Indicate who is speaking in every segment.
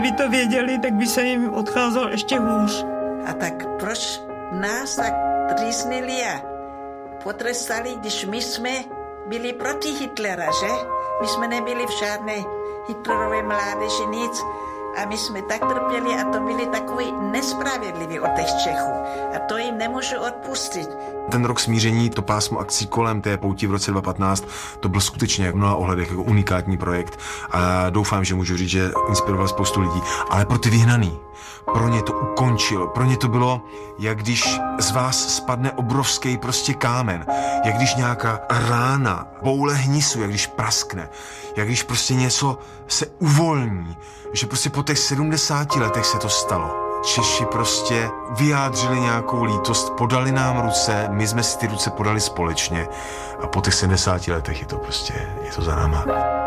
Speaker 1: By to věděli, tak by se jim odcházelo ještě hůř.
Speaker 2: A tak proč nás tak trýznili a potrestali, když my jsme byli proti Hitlera, že? My jsme nebyli v žádné Hitlerové mládeži, nic. A my jsme tak trpěli a to byli takový nespravedliví od těch Čechů. A to jim nemůžu odpustit.
Speaker 3: Ten rok smíření, to pásmo akcí kolem té pouti v roce 2015, to byl skutečně v mnoha ohledech jako unikátní projekt. A doufám, že můžu říct, že inspiroval spoustu lidí. Ale pro ty vyhnaný, pro ně to ukončilo. Pro ně to bylo, jak když z vás spadne obrovský prostě kámen. Jak když nějaká rána, boule hnisu, jak když praskne. Jak když prostě něco se uvolní. Že prostě po těch 70 letech se to stalo. Češi prostě vyjádřili nějakou lítost, podali nám ruce, my jsme si ty ruce podali společně a po těch 70 letech je to za náma.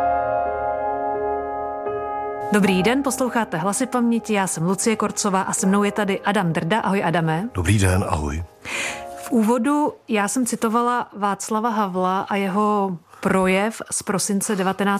Speaker 4: Dobrý den, posloucháte Hlasy paměti, já jsem Lucie Korcová a se mnou je tady Adam Drda. Ahoj Adame.
Speaker 5: Dobrý den, ahoj.
Speaker 4: V úvodu já jsem citovala Václava Havla a jeho projev z prosince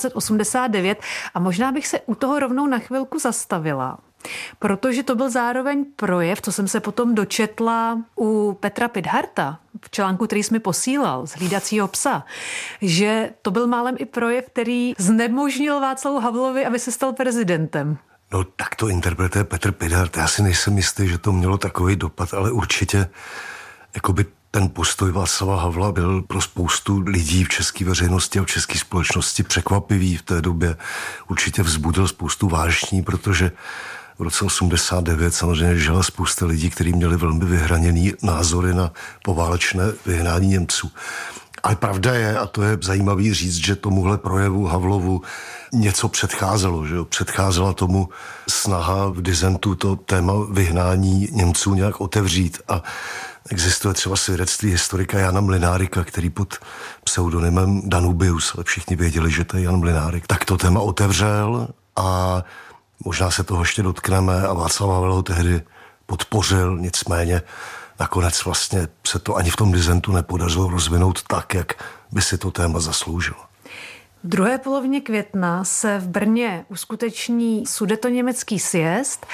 Speaker 4: 1989 a možná bych se u toho rovnou na chvilku zastavila, protože to byl zároveň projev, co jsem se potom dočetla u Petra Pidharta v článku, který jsi mi posílal z Hlídacího psa, že to byl málem i projev, který znemožnil Václavu Havlovi, aby se stal prezidentem.
Speaker 5: No tak to interpretuje Petr Pidhart. Já si nejsem jistý, že to mělo takový dopad, ale určitě jakoby ten postoj Václava Havla byl pro spoustu lidí v české veřejnosti a v české společnosti překvapivý v té době. Určitě vzbudil spoustu vášní, protože v roce 89 samozřejmě žila spousta lidí, kteří měli velmi vyhraněný názory na poválečné vyhnání Němců. Ale pravda je, a to je zajímavý říct, že tomuhle projevu Havlovu něco předcházelo, že jo? Předcházela tomu snaha v disentu to téma vyhnání Němců nějak otevřít a existuje třeba svědectví historika Jana Mlynárika, který pod pseudonymem Danubius, ale všichni věděli, že to je Jan Mlynárik, tak to téma otevřel a možná se toho ještě dotkneme a Václav Havel ho tehdy podpořil, nicméně nakonec vlastně se to ani v tom disentu nepodařilo rozvinout tak, jak by si to téma zasloužilo.
Speaker 4: V druhé polovině května se v Brně uskuteční sudetoněmecký sjezd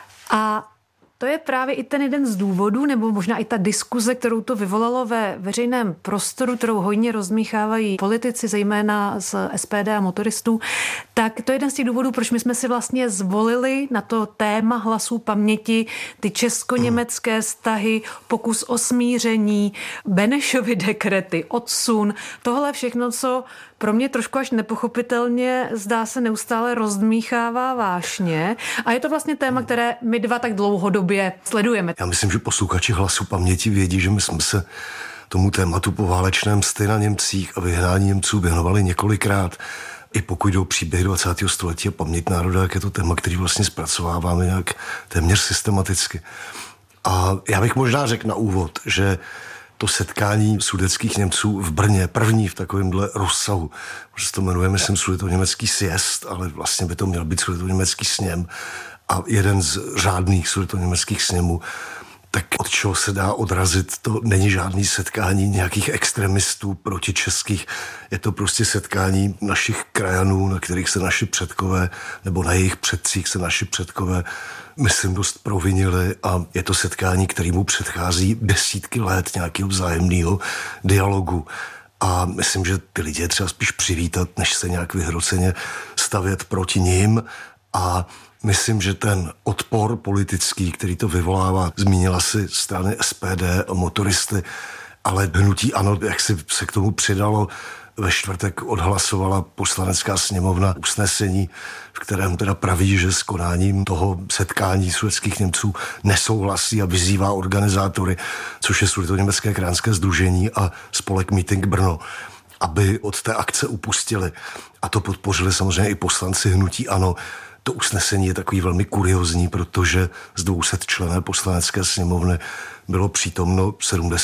Speaker 4: a to je právě i ten jeden z důvodů, nebo možná i ta diskuze, kterou to vyvolalo ve veřejném prostoru, kterou hojně rozmíchávají politici, zejména z SPD a motoristů, tak to je jeden z těch důvodů, proč my jsme si vlastně zvolili na to téma Hlasů paměti ty česko-německé vztahy, pokus o smíření, Benešovy dekrety, odsun, tohle všechno, co pro mě trošku až nepochopitelně zdá se neustále rozdmíchává vášně. A je to vlastně téma, které my dva tak dlouhodobě sledujeme.
Speaker 5: Já myslím, že posluchači Hlasu paměti vědí, že my jsme se tomu tématu poválečné msty na Němcích a vyhnání Němců věnovali několikrát. I pokud jdou příběhy 20. století a paměť národa, jak je to téma, který vlastně zpracováváme nějak téměř systematicky. A já bych možná řekl na úvod, že to setkání sudetských Němců v Brně, první v takovémhle rozsahu, že se to jmenuje, myslím, sudetoněmecký sjezd, ale vlastně by to měl být sudetoněmecký sněm a jeden z řádných sudetoněmeckých sněmů, tak od čeho se dá odrazit, to není žádný setkání nějakých extremistů protičeských, je to prostě setkání našich krajanů, na kterých se naši předkové, nebo na jejich předcích se naši předkové, myslím, dost provinili a je to setkání, kterému předchází desítky let nějakého vzájemného dialogu. A myslím, že ty lidi je třeba spíš přivítat, než se nějak vyhroceně stavět proti nim. A myslím, že ten odpor politický, který to vyvolává, zmínila si strany SPD a motoristy, ale hnutí ANO, jak si se k tomu přidalo, ve čtvrtek odhlasovala poslanecká sněmovna usnesení, v kterém teda praví, že s konáním toho setkání sudetských Němců nesouhlasí a vyzývá organizátory, což je Sudetoněmecké krajanské sdružení a spolek Meeting Brno, aby od té akce upustili. A to podpořili samozřejmě i poslanci hnutí ANO. To usnesení je takový velmi kuriozní, protože z 200členné poslanecké sněmovny bylo přítomno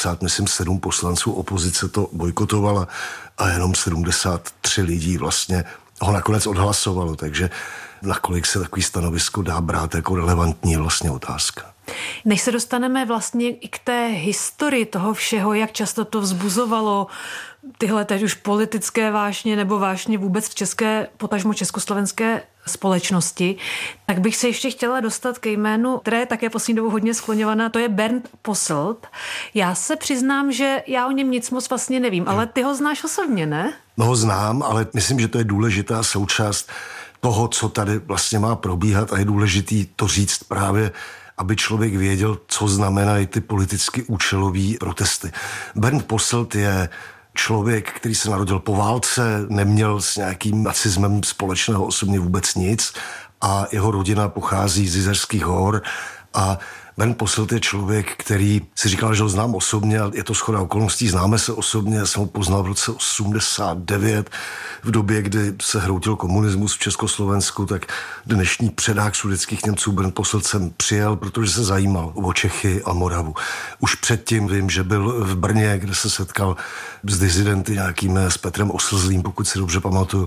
Speaker 5: 7 poslanců, opozice to bojkotovala a jenom 73 lidí vlastně ho nakonec odhlasovalo, takže nakolik se takový stanovisko dá brát jako relevantní vlastně otázka.
Speaker 4: Než se dostaneme vlastně i k té historii toho všeho, jak často to vzbuzovalo tyhle teď už politické vášně nebo vášně vůbec v české, potažmo československé společnosti, tak bych se ještě chtěla dostat ke jménu, které je také poslední dobou hodně skloňovaná, to je Bernd Posselt. Já se přiznám, že já o něm nic moc vlastně nevím, ale ty ho znáš osobně, ne?
Speaker 5: No ho znám, ale myslím, že to je důležitá součást toho, co tady vlastně má probíhat a je důležitý to říct právě, aby člověk věděl, co znamenají ty politicky účelový protesty. Bernd Posselt je člověk, který se narodil po válce, neměl s nějakým nacismem společného osobně vůbec nic a jeho rodina pochází z Jizerských hor a Bernd Posselt je člověk, který si říkal, že ho znám osobně, a je to shoda okolností, známe se osobně, já jsem ho poznal v roce 89, v době, kdy se hroutil komunismus v Československu, tak dnešní předák sudetských Němců Bernd Posselt sem přijel, protože se zajímal o Čechy a Moravu. Už předtím vím, že byl v Brně, kde se setkal s dizidenty nějakým, s Petrem Oslzlým, pokud si dobře pamatuju,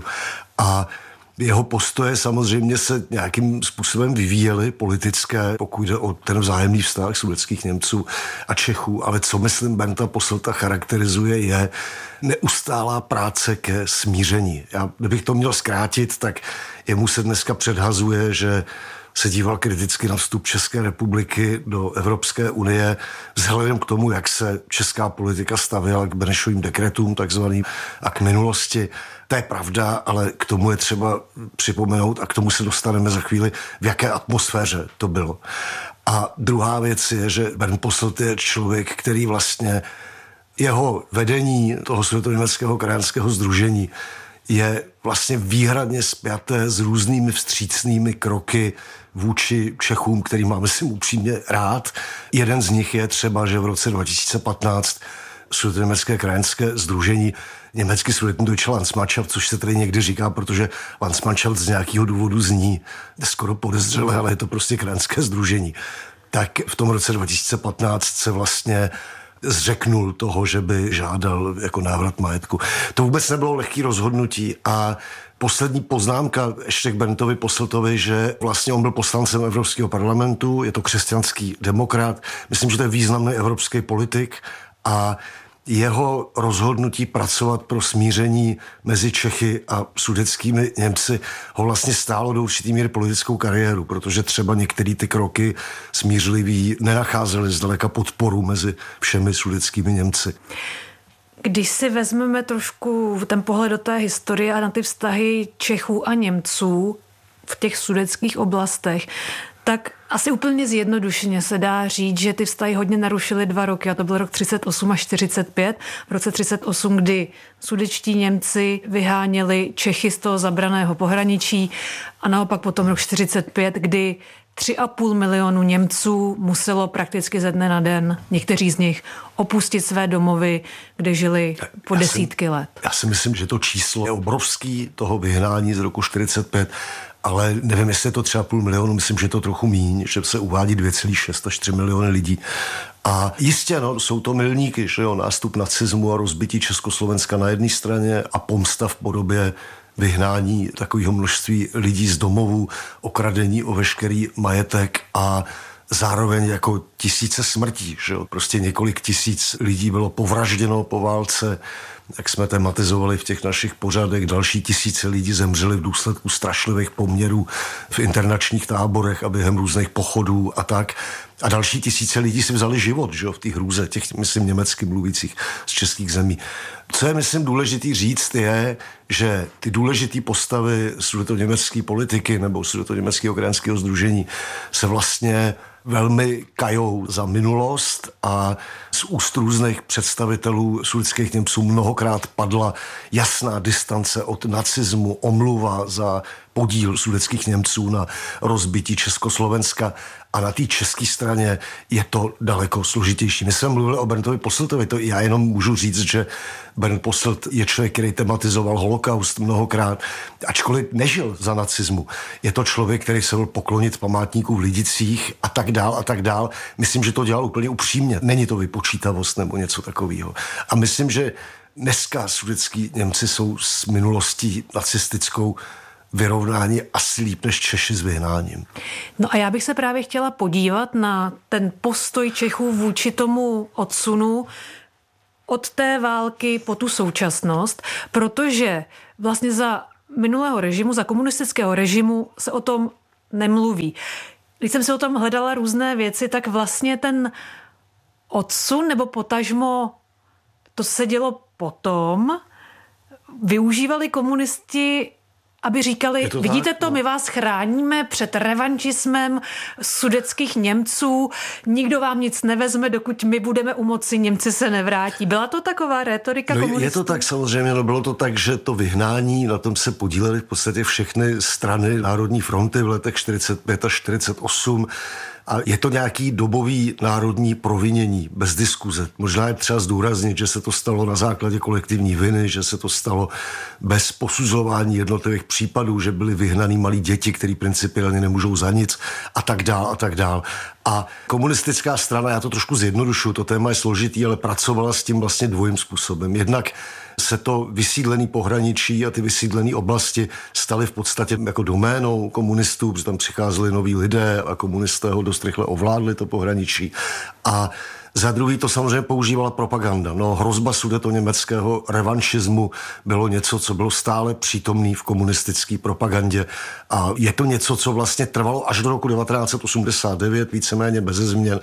Speaker 5: a jeho postoje samozřejmě se nějakým způsobem vyvíjely politické, pokud jde o ten vzájemný vztah sudetských Němců a Čechů, ale co myslím Bernda Posselta charakterizuje je neustálá práce ke smíření. Kdybych to měl zkrátit, tak jemu se dneska předhazuje, že se díval kriticky na vstup České republiky do Evropské unie vzhledem k tomu, jak se česká politika stavěla k Benešovým dekretům takzvaným a k minulosti. To je pravda, ale k tomu je třeba připomenout a k tomu se dostaneme za chvíli, v jaké atmosféře to bylo. A druhá věc je, že Bernd Posselt je člověk, který vlastně jeho vedení toho Sudetoněmeckého krajanského sdružení je vlastně výhradně spjaté s různými vstřícnými kroky vůči Čechům, který máme si upřímně rád. Jeden z nich je třeba, že v roce 2015 Sudetoněmecké krajanské sdružení německy Sudetendeutsche Landsmannschaft, což se tady někdy říká, protože Landsmannschaft z nějakého důvodu zní skoro podezřele, ale je to prostě krajanské sdružení. Tak v tom roce 2015 se vlastně zřeknul toho, že by žádal jako návrat majetku. To vůbec nebylo lehký rozhodnutí a poslední poznámka ještě k Berndovi Posseltovi, že vlastně on byl poslancem Evropského parlamentu, je to křesťanský demokrat, myslím, že to je významný evropský politik a jeho rozhodnutí pracovat pro smíření mezi Čechy a sudetskými Němci ho vlastně stálo do určitý míry politickou kariéru, protože třeba některé ty kroky smířlivý nenacházely zdaleka podporu mezi všemi sudetskými Němci.
Speaker 4: Když si vezmeme trošku ten pohled do té historie a na ty vztahy Čechů a Němců v těch sudetských oblastech, tak asi úplně zjednodušeně se dá říct, že ty vztahy hodně narušily 2 roky, a to byl rok 38 až 45. V roce 38, kdy sudetští Němci vyháněli Čechy z toho zabraného pohraničí a naopak potom rok 45, kdy 3,5 milionu Němců muselo prakticky ze dne na den, někteří z nich, opustit své domovy, kde žili po desítky let. Já
Speaker 5: si myslím, že to číslo je obrovský, toho vyhnání z roku 45, ale nevím, jestli je to 3,5 milionu, myslím, že je to trochu míň, že se uvádí 2,6 až 3 miliony lidí. A jistě, no, jsou to milníky, že jo, nástup nacismu a rozbití Československa na jedné straně a pomsta v podobě vyhnání takového množství lidí z domovů, okradení o veškerý majetek a zároveň jako tisíce smrtí, že jo? Prostě několik tisíc lidí bylo povražděno po válce, jak jsme tematizovali v těch našich pořadech, další tisíce lidí zemřeli v důsledku strašlivých poměrů v internačních táborech a během různých pochodů a tak. A další tisíce lidí si vzali život, že jo, v té hrůze, těch, myslím, německy mluvících z českých zemí. Co je, myslím, důležitý říct, je, že ty důležitý postavy sudetoněmecké politiky nebo Sudetoněmeckého krajanského sdružení se vlastně velmi kajou za minulost a z úst různých představitelů sudetských Němců mnohokrát padla jasná distance od nacismu, omluva za podíl sudetských Němců na rozbití Československa. A na té české straně je to daleko složitější. My jsme mluvili o Berndovi Posseltovi, to já jenom můžu říct, že Bernd Posselt je člověk, který tematizoval holokaust mnohokrát, ačkoliv nežil za nacismu. Je to člověk, který se byl poklonit památníků v Lidicích a tak dál a tak dál. Myslím, že to dělal úplně upřímně. Není to vypočítavost nebo něco takového. A myslím, že dneska sudetský Němci jsou s minulostí nacistickou vyrovnání asi líp než Češi s vyhnáním.
Speaker 4: No a já bych se právě chtěla podívat na ten postoj Čechů vůči tomu odsunu od té války po tu současnost, protože vlastně za minulého režimu, za komunistického režimu se o tom nemluví. Když jsem si o tom hledala různé věci, tak vlastně ten odsun nebo potažmo, to se dělo potom, využívali komunisti, aby říkali, vidíte to, my vás chráníme před revanšismem sudetských Němců, nikdo vám nic nevezme, dokud my budeme u moci, Němci se nevrátí. Byla to taková rétorika komunistů?
Speaker 5: Je to tak samozřejmě, bylo to tak, že to vyhnání, na tom se podílely v podstatě všechny strany Národní fronty v letech 45 a 48. A je to nějaký dobový národní provinění, bez diskuze. Možná je třeba zdůraznit, že se to stalo na základě kolektivní viny, že se to stalo bez posuzování jednotlivých případů, že byly vyhnaný malí děti, který principiálně nemůžou za nic a tak dál a tak dál. A komunistická strana, já to trošku zjednodušuju, to téma je složitý, ale pracovala s tím vlastně dvojím způsobem. Jednak se to vysídlený pohraničí a ty vysídlené oblasti staly v podstatě jako doménou komunistů, protože tam přicházeli noví lidé a komunisté ho dost rychle ovládli to pohraničí. A za druhý to samozřejmě používala propaganda. No, hrozba sudetoněmeckého revanšismu bylo něco, co bylo stále přítomný v komunistické propagandě. A je to něco, co vlastně trvalo až do roku 1989, víceméně beze změn.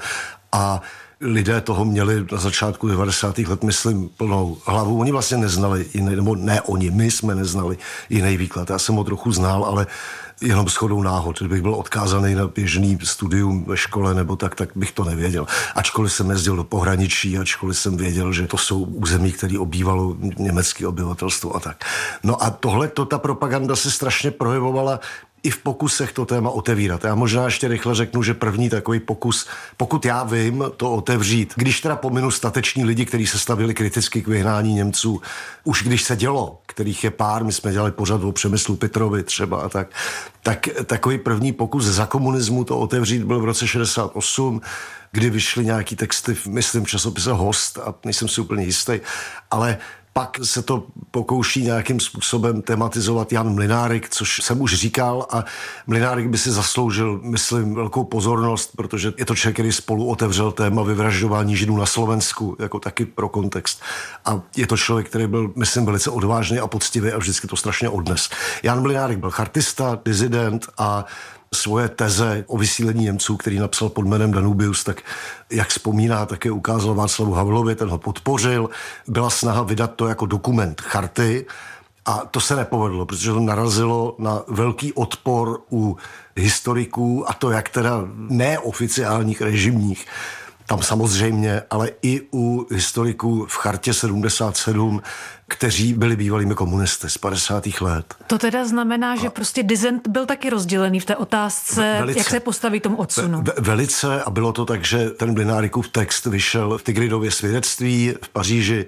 Speaker 5: A lidé toho měli na začátku 90. let, myslím, plnou hlavu. Oni vlastně neznali jiný, nebo ne oni, my jsme neznali jiný výklad. Já jsem ho trochu znal, ale jenom shodou náhod. Kdybych byl odkázaný na běžný studium ve škole nebo tak bych to nevěděl. Ačkoliv jsem jezdil do pohraničí, ačkoliv jsem věděl, že to jsou území, které obývalo německé obyvatelstvo a tak. No a ta propaganda se strašně projevovala i v pokusech to téma otevírat. Já možná ještě rychle řeknu, že první takový pokus, pokud já vím, to otevřít, když teda pominu stateční lidi, kteří se stavili kriticky k vyhnání Němců, už když se dělo, kterých je pár, my jsme dělali pořad o Přemyslu Pitrovi třeba a tak takový první pokus za komunismu to otevřít byl v roce 68, kdy vyšly nějaký texty, myslím, v časopise Host a nejsem si úplně jistý, ale pak se to pokouší nějakým způsobem tematizovat Jan Mlynárik, což jsem už říkal, a Mlynárik by si zasloužil, myslím, velkou pozornost, protože je to člověk, který spolu otevřel téma vyvražďování Židů na Slovensku, jako taky pro kontext. A je to člověk, který byl, myslím, velice odvážný a poctivý a vždycky to strašně odnes. Jan Mlynárik byl chartista, dizident a svoje teze o vysílení Němců, který napsal pod jménem Danubius, tak jak vzpomíná, také ukázal Václavu Havlovi, ten ho podpořil. Byla snaha vydat to jako dokument charty a to se nepovedlo, protože to narazilo na velký odpor u historiků, a to jak teda neoficiálních režimních, tam samozřejmě, ale i u historiků v chartě 77, kteří byli bývalými komunisty z 50. let.
Speaker 4: To teda znamená, že prostě dizent byl taky rozdělený v té otázce, velice, jak se postaví tomu odsunu.
Speaker 5: Velice, a bylo to tak, že ten Mlynárikův text vyšel v Tigridově svědectví v Paříži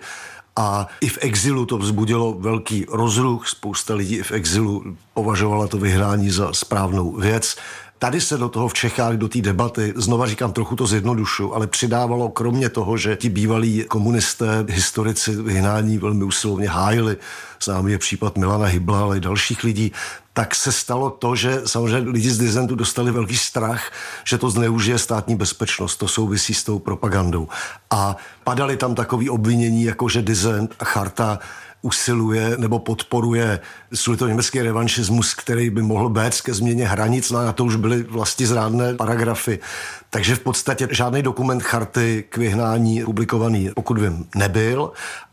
Speaker 5: a i v exilu to vzbudilo velký rozruch. Spousta lidí i v exilu považovala to vyhrání za správnou věc. Tady se do toho v Čechách, do té debaty, znova říkám, trochu to zjednodušu, ale přidávalo kromě toho, že ti bývalí komunisté, historici vyhnání velmi usilovně hájili, známý je případ Milana Hybla, ale i dalších lidí, tak se stalo to, že samozřejmě lidi z dizentu dostali velký strach, že to zneužije státní bezpečnost. To souvisí s tou propagandou. A padaly tam takové obvinění, jako že dizent a charta usiluje nebo podporuje sudetoněmecký revanšismus, který by mohl vést ke změně hranic, no a na to už byly vlastizrádné paragrafy. Takže v podstatě žádný dokument charty k vyhnání publikovaný, pokud vím, nebyl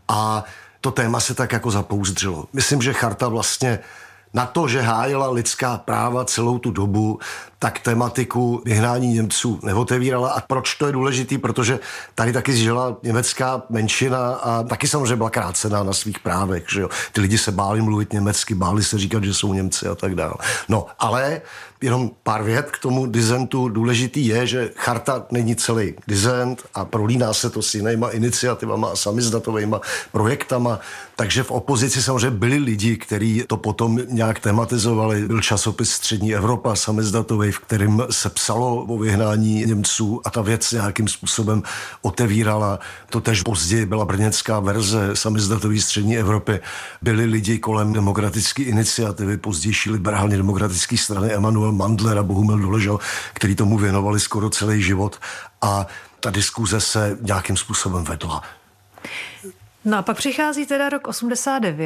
Speaker 5: a to téma se tak jako zapouzdřilo. Myslím, že charta vlastně na to, že hájila lidská práva celou tu dobu, tak tematiku vyhnání Němců neotevírala. A proč to je důležitý? Protože tady taky žila německá menšina a taky samozřejmě byla krácená na svých právech. Že jo? Ty lidi se báli mluvit německy, báli se říkat, že jsou Němci a tak dále. No, ale jenom pár vět k tomu dizentu. Důležitý je, že charta není celý dizent a prolíná se to s jinýma iniciativama a samizdatovejma projektama. Takže v opozici samozřejmě byli lidi, kteří to potom nějak tematizovali. Byl časopis Střední Evropa, samizdatovej, v kterém se psalo o vyhnání Němců a ta věc nějakým způsobem otevírala. To tež později byla brněnská verze samizdatový Střední Evropy. Byli lidi kolem demokratické iniciativy, pozdější liberálně demokratické strany Emanuel Mandler a Bohumil Doležal, který tomu věnovali skoro celý život a ta diskuze se nějakým způsobem vedla.
Speaker 4: No a pak přichází teda rok 89.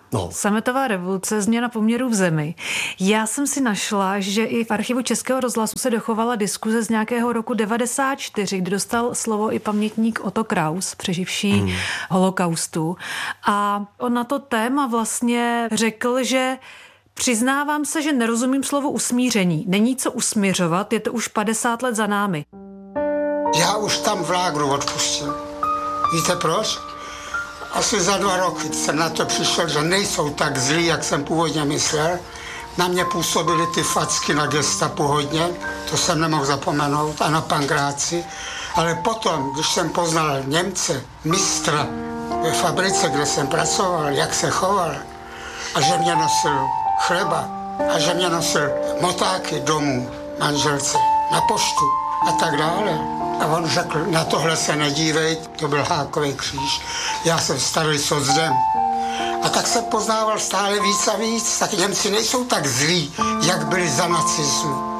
Speaker 5: No.
Speaker 4: Sametová revoluce, změna poměrů v zemi. Já jsem si našla, že i v archivu Českého rozhlasu se dochovala diskuze z nějakého roku 94, kdy dostal slovo i pamětník Otto Kraus, přeživší holokaustu. A on na to téma vlastně řekl, že přiznávám se, že nerozumím slovu usmíření. Není co usmířovat, je to už 50 let za námi.
Speaker 6: Já už tam v lágru odpustil. Víte proč? Asi za 2 roky jsem na to přišel, že nejsou tak zlí, jak jsem původně myslel. Na mě působily ty facky na gestapu hodně, to jsem nemohl zapomenout, a na Pankráci. Ale potom, když jsem poznal Němce, mistra ve fabrice, kde jsem pracoval, jak se choval, a že mě nosil chleba, a že mě nosil motáky domů manželce, na poštu a tak dále. A on řekl, na tohle se nedívej, to byl Hákový kříž, já jsem starý socdem. A tak se poznával stále víc a víc, tak Němci nejsou tak zlí, jak byli za nacismu.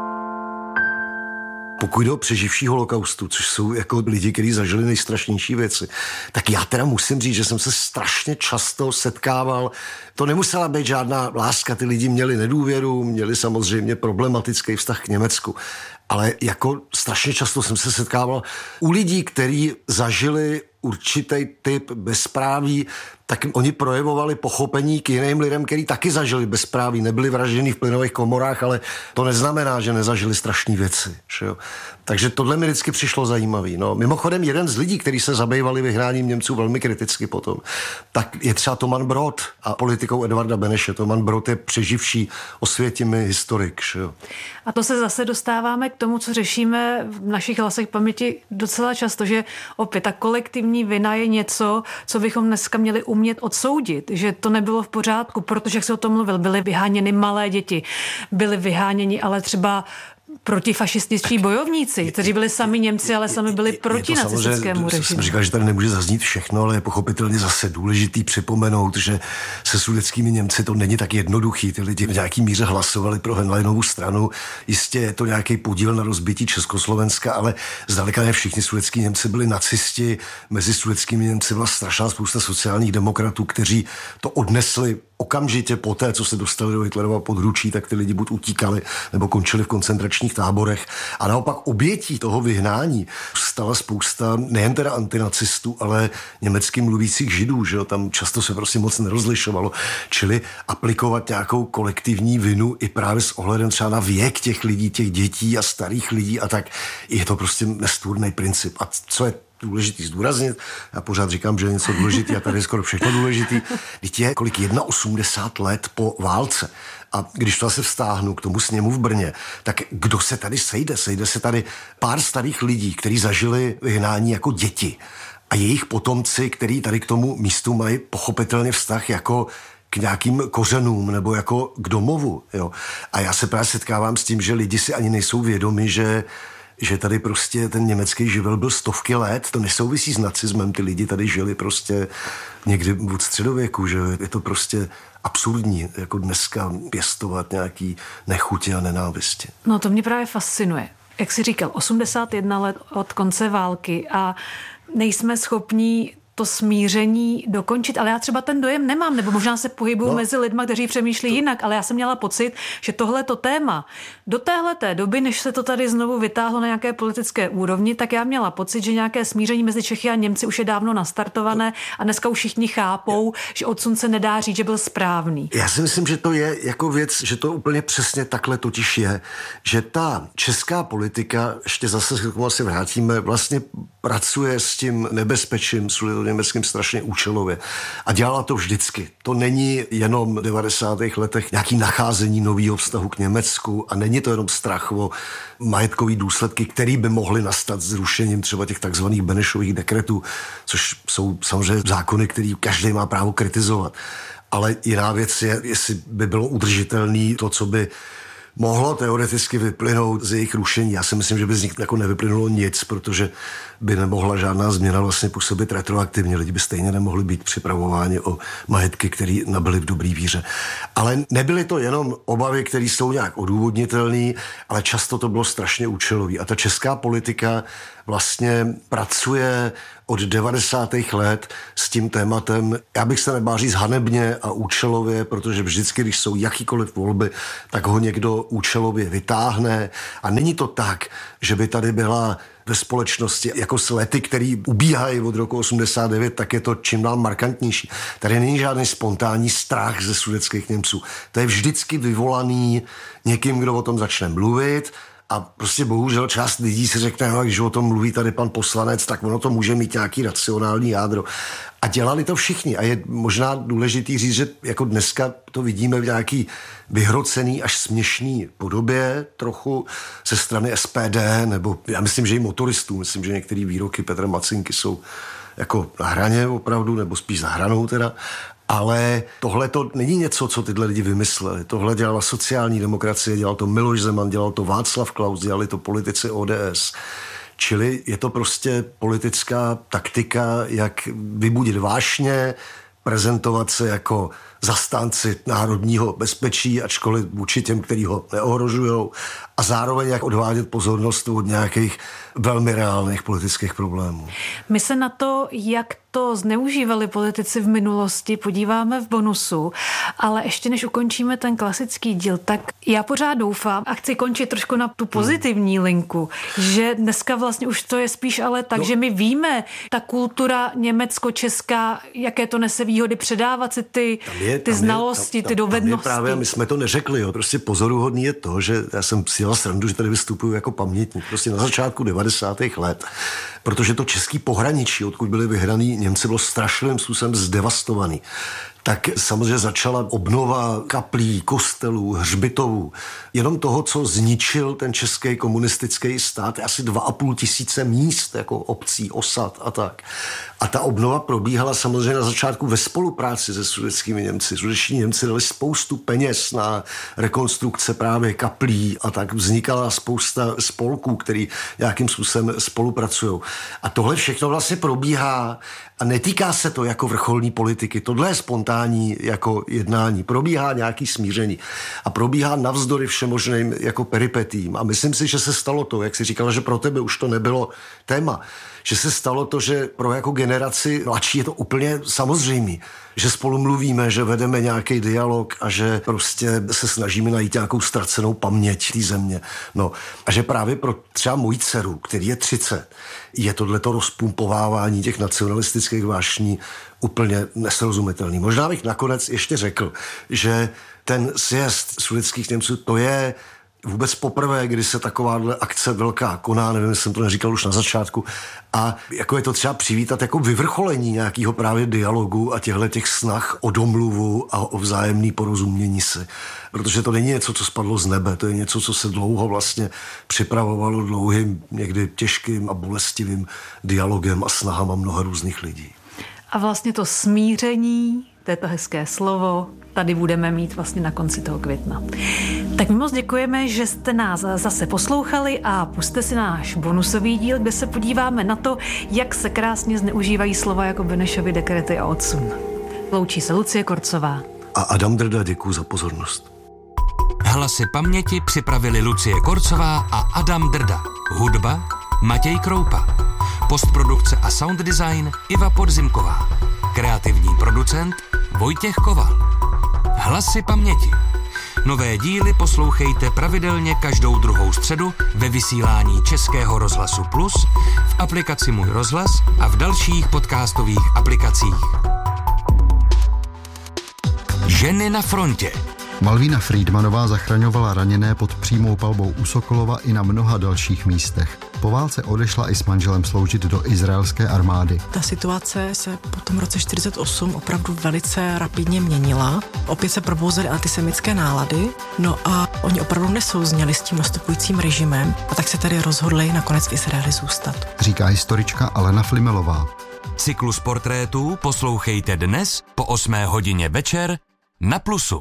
Speaker 5: Pokud jde o přeživší holokaustu, což jsou jako lidi, kteří zažili nejstrašnější věci, tak já teda musím říct, že jsem se strašně často setkával. To nemusela být žádná láska, ty lidi měli nedůvěru, měli samozřejmě problematický vztah k Německu. Ale jako strašně často jsem se setkával u lidí, kteří zažili určitý typ bezpráví, tak oni projevovali pochopení k jiným lidem, kteří taky zažili bezpráví, nebyli vražděni v plynových komorách, ale to neznamená, že nezažili strašné věci. Že jo? Takže tohle mi vždycky přišlo zajímavý. No, mimochodem jeden z lidí, kteří se zabývali vyhnáním Němců velmi kriticky potom, tak je třeba Toman Brod a politikou Edvarda Beneše. Toman Brod je přeživší Osvětimi historik. Že jo?
Speaker 4: A to se zase dostáváme k tomu, co řešíme v našich hlasech paměti docela často, že opět ta kolektivní vina je něco, co bychom dneska měli umět odsoudit, že to nebylo v pořádku, protože, jak se o tom mluvil, byly vyháněny malé děti, byly vyháněni ale třeba protifašističtí bojovníci, kteří byli sami Němci, ale sami byli proti nacistickému režimu.
Speaker 5: Jsem říkal, že tady nemůže zaznít všechno, ale je pochopitelně zase důležitý připomenout, že se sudetskými Němci to není tak jednoduchý. Ty lidi v nějaký míře hlasovali pro Henleinovu stranu. Jistě je to nějaký podíl na rozbití Československa, ale zdaleka ne všichni sudetský Němci byli nacisti. Mezi sudetskými Němci byla strašná spousta sociálních demokratů, kteří to odnesli okamžitě po té, co se dostali do Hitlerova područí, tak ty lidi buď utíkali, nebo končili v koncentračních táborech. A naopak obětí toho vyhnání stala spousta nejen teda antinacistů, ale německy mluvících Židů, že jo? Tam často se prostě moc nerozlišovalo. Čili aplikovat nějakou kolektivní vinu i právě s ohledem třeba na věk těch lidí, těch dětí a starých lidí a tak je to prostě nestvůrný princip. A co je důležitý zdůraznit, já pořád říkám, že je něco důležitý a tady je skoro všechno důležitý. Teď je kolik 81 let po válce. A když to se vztáhnu k tomu sněmu v Brně, tak kdo se tady sejde? Sejde se tady pár starých lidí, kteří zažili vyhnání jako děti. A jejich potomci, kteří tady k tomu místu mají pochopitelně vztah jako k nějakým kořenům nebo jako k domovu. Jo. A já se právě setkávám s tím, že lidi si ani nejsou vědomi, že tady prostě ten německý živel byl stovky let, to nesouvisí s nacismem, ty lidi tady žili prostě někdy od středověku, že je to prostě absurdní, jako dneska pěstovat nějaký nechutě a nenávisti.
Speaker 4: No to mě právě fascinuje. Jak jsi říkal, 81 let od konce války a nejsme schopní to smíření dokončit, ale já třeba ten dojem nemám, nebo možná se pohybuju mezi lidma, kteří přemýšlí jinak, ale já jsem měla pocit, že tohleto téma do téhleté doby, než se to tady znovu vytáhlo na nějaké politické úrovni, tak já měla pocit, že nějaké smíření mezi Čechy a Němci už je dávno nastartované a dneska už všichni chápou, že odsun se nedá říct, že byl správný.
Speaker 5: Já si myslím, že to je jako věc, že to úplně přesně takhle totiž je, že ta česká politika, ještě zase k tomu se vrátíme, vlastně pracuje s tím nebezpečím německým strašně účelově. A dělala to vždycky. To není jenom v 90. letech nějaký nacházení nového vztahu k Německu a není to jenom strach o majetkový důsledky, který by mohly nastat zrušením třeba těch takzvaných Benešových dekretů, což jsou samozřejmě zákony, který každý má právo kritizovat. Ale jiná věc je, jestli by bylo udržitelné to, co by mohlo teoreticky vyplynout z jejich rušení. Já si myslím, že by z nich jako nevyplynulo nic, protože by nemohla žádná změna vlastně působit retroaktivně. Lidi by stejně nemohli být připravováni o majetky, které nabyly v dobrý víře. Ale nebyly to jenom obavy, které jsou nějak odůvodnitelné, ale často to bylo strašně účelový. A ta česká politika vlastně pracuje od 90. let s tím tématem, já bych se nebál říct hanebně a účelově, protože vždycky, když jsou jakýkoliv volby, tak ho někdo účelově vytáhne a není to tak, že by tady byla ve společnosti jako s lety, který ubíhají od roku 89, tak je to čím dál markantnější. Tady není žádný spontánní strach ze sudetských Němců. To je vždycky vyvolaný někým, kdo o tom začne mluvit. A prostě bohužel část lidí si řekne, no, když o tom mluví tady pan poslanec, tak ono to může mít nějaký racionální jádro. A dělali to všichni. A je možná důležitý říct, že jako dneska to vidíme v nějaký vyhrocený až směšný podobě trochu ze strany SPD, nebo já myslím, že i motoristů. Myslím, že některé výroky Petra Macinky jsou jako na hraně opravdu, nebo spíš za hranou teda. Ale tohle to není něco, co tyhle lidi vymysleli. Tohle dělala sociální demokracie, dělal to Miloš Zeman, dělal to Václav Klaus, dělali to politici ODS. Čili je to prostě politická taktika, jak vybudit vášně, prezentovat se jako zastánci národního bezpečí, ačkoliv vůči těm, který ho neohrožujou, a zároveň jak odvádět pozornost od nějakých velmi reálných politických problémů.
Speaker 4: My se na to, jak to zneužívali politici v minulosti, podíváme v bonusu, ale ještě než ukončíme ten klasický díl, tak já pořád doufám a chci končit trošku na tu pozitivní linku, že dneska vlastně už to je spíš ale tak, že my víme, ta kultura německo-česká, jaké to nese výhody, předávat si ty znalosti, ty dovednosti.
Speaker 5: Právě my jsme to neřekli, jo. Prostě pozoruhodný je to, že já jsem si dělal srandu, že tady vystupuju jako pamětník. Prostě na začátku 90. let, protože to český pohraničí, odkud byli vyhraný Němci, bylo strašlivým způsobem zdevastovaný. Tak samozřejmě začala obnova kaplí, kostelů, hřbitovů. Jenom toho, co zničil ten český komunistický stát, asi 2,5 tisíce míst, jako obcí, osad a tak. A ta obnova probíhala samozřejmě na začátku ve spolupráci se sudetskými Němci. Sudetští Němci dali spoustu peněz na rekonstrukce právě kaplí a tak vznikala spousta spolků, který nějakým způsobem spolupracují. A tohle všechno vlastně probíhá a netýká se to jako vrcholní politiky. Tohle je spontánní jako jednání. Probíhá nějaký smíření a probíhá navzdory všemožným jako peripetím. A myslím si, že se stalo to, jak jsi říkala, že pro tebe už to nebylo téma, že se stalo to, že pro jako generaci mladší je to úplně samozřejmé, že spolu mluvíme, že vedeme nějaký dialog a že prostě se snažíme najít nějakou ztracenou paměť té země. No a že právě pro třeba moji dceru, který je 30, je tohleto rozpumpovávání těch nacionalistických vášní úplně nesrozumitelný. Možná bych nakonec ještě řekl, že ten sjezd sudetských Němců, to je vůbec poprvé, kdy se takováhle akce velká koná, nevím, jestli jsem to neříkal už na začátku, a jako je to třeba přivítat jako vyvrcholení nějakého právě dialogu a těch snah o domluvu a o vzájemné porozumění si. Protože to není něco, co spadlo z nebe, to je něco, co se dlouho vlastně připravovalo dlouhým, někdy těžkým a bolestivým dialogem a snahama mnoha různých lidí.
Speaker 4: A vlastně to smíření, to je to hezké slovo, tady budeme mít vlastně na konci toho května. Tak my moc děkujeme, že jste nás zase poslouchali a pusťte si náš bonusový díl, kde se podíváme na to, jak se krásně zneužívají slova jako Benešovy dekrety a odsun. Loučí se Lucie Korcová.
Speaker 5: A Adam Drda, děkuji za pozornost.
Speaker 7: Hlasy paměti připravili Lucie Korcová a Adam Drda. Hudba Matěj Kroupa. Postprodukce a sound design Iva Podzimková. Kreativní producent Vojtěch Koval. Hlasy paměti. Nové díly poslouchejte pravidelně každou druhou středu ve vysílání Českého rozhlasu Plus, v aplikaci Můj rozhlas a v dalších podcastových aplikacích. Ženy na frontě.
Speaker 8: Malvína Friedmanová zachraňovala raněné pod přímou palbou u Sokolova i na mnoha dalších místech. Po válce odešla i s manželem sloužit do izraelské armády.
Speaker 9: Ta situace se po tom roce 1948 opravdu velice rapidně měnila. Opět se probouzely antisemitské nálady, no a oni opravdu nesouzněli s tím nastupujícím režimem a tak se tady rozhodli nakonec v Izraeli zůstat.
Speaker 8: Říká historička Alena Flimelová.
Speaker 7: Cyklus portrétů poslouchejte dnes po 8 hodině večer na Plusu.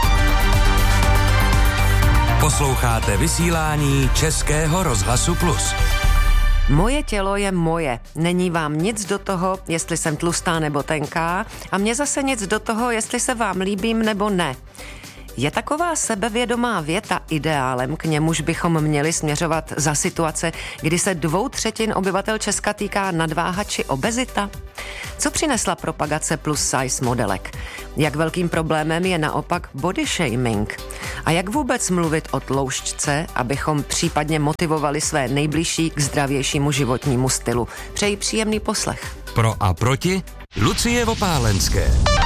Speaker 7: Posloucháte vysílání Českého rozhlasu Plus.
Speaker 10: Moje tělo je moje. Není vám nic do toho, jestli jsem tlustá nebo tenká, a mně zase nic do toho, jestli se vám líbím nebo ne. Je taková sebevědomá věta ideálem, k němuž bychom měli směřovat za situace, kdy se 2/3 obyvatel Česka týká nadváha či obezita? Co přinesla propagace plus size modelek? Jak velkým problémem je naopak body shaming? A jak vůbec mluvit o tloušťce, abychom případně motivovali své nejbližší k zdravějšímu životnímu stylu? Přeji příjemný poslech.
Speaker 7: Pro a proti Lucie Opálenské.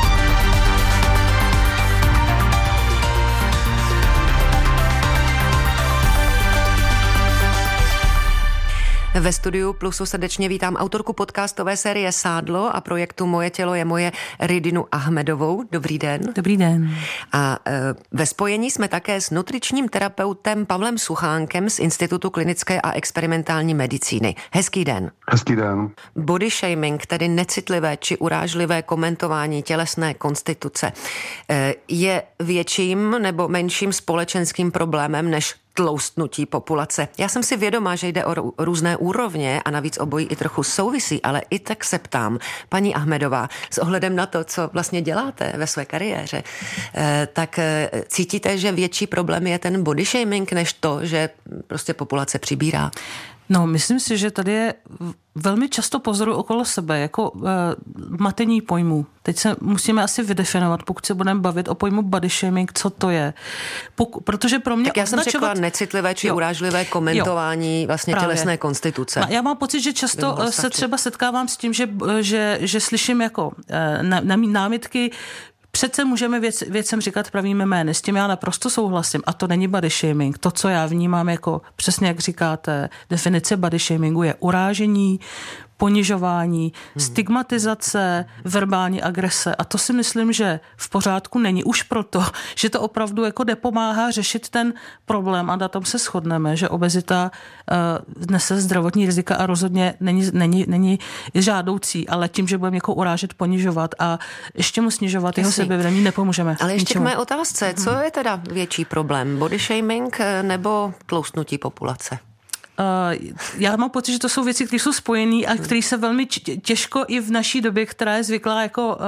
Speaker 10: Ve studiu Plusu srdečně vítám autorku podcastové série Sádlo a projektu Moje tělo je moje Ridinu Ahmedovou. Dobrý den.
Speaker 11: Dobrý den.
Speaker 10: A ve spojení jsme také s nutričním terapeutem Pavlem Suchánkem z Institutu klinické a experimentální medicíny. Hezký den.
Speaker 12: Hezký den.
Speaker 10: Body shaming, tedy necitlivé či urážlivé komentování tělesné konstituce, je větším nebo menším společenským problémem než tloustnutí populace. Já jsem si vědomá, že jde o různé úrovně a navíc obojí i trochu souvisí, ale i tak se ptám, paní Ahmedová, s ohledem na to, co vlastně děláte ve své kariéře, tak cítíte, že větší problém je ten body shaming, než to, že prostě populace přibírá?
Speaker 11: No, myslím si, že tady je velmi často pozoruju okolo sebe jako matení pojmů. Teď se musíme asi vydefinovat, pokud se budeme bavit o pojmu body shaming, co to je. Protože pro mě
Speaker 10: tak já jsem řekla necitlivé či urážlivé komentování vlastně právě tělesné konstituce.
Speaker 11: Já mám pocit, že často se třeba setkávám s tím, že slyším jako námitky. Přece můžeme věcem říkat pravými jmény, s tím já naprosto souhlasím a to není body shaming. To, co já vnímám jako přesně jak říkáte, definice body shamingu je urážení, ponižování, stigmatizace, verbální agrese a to si myslím, že v pořádku není už proto, že to opravdu jako nepomáhá řešit ten problém a na tom se shodneme, že obezita nese zdravotní rizika a rozhodně není žádoucí, ale tím, že budeme někoho urážet, ponižovat a ještě mu snižovat jeho sebevědomí, nepomůžeme.
Speaker 10: Ale ještě k mé otázce, co je teda větší problém? Body shaming nebo tloustnutí populace?
Speaker 11: Já mám pocit, že to jsou věci, které jsou spojené a které se velmi těžko i v naší době, která je zvyklá jako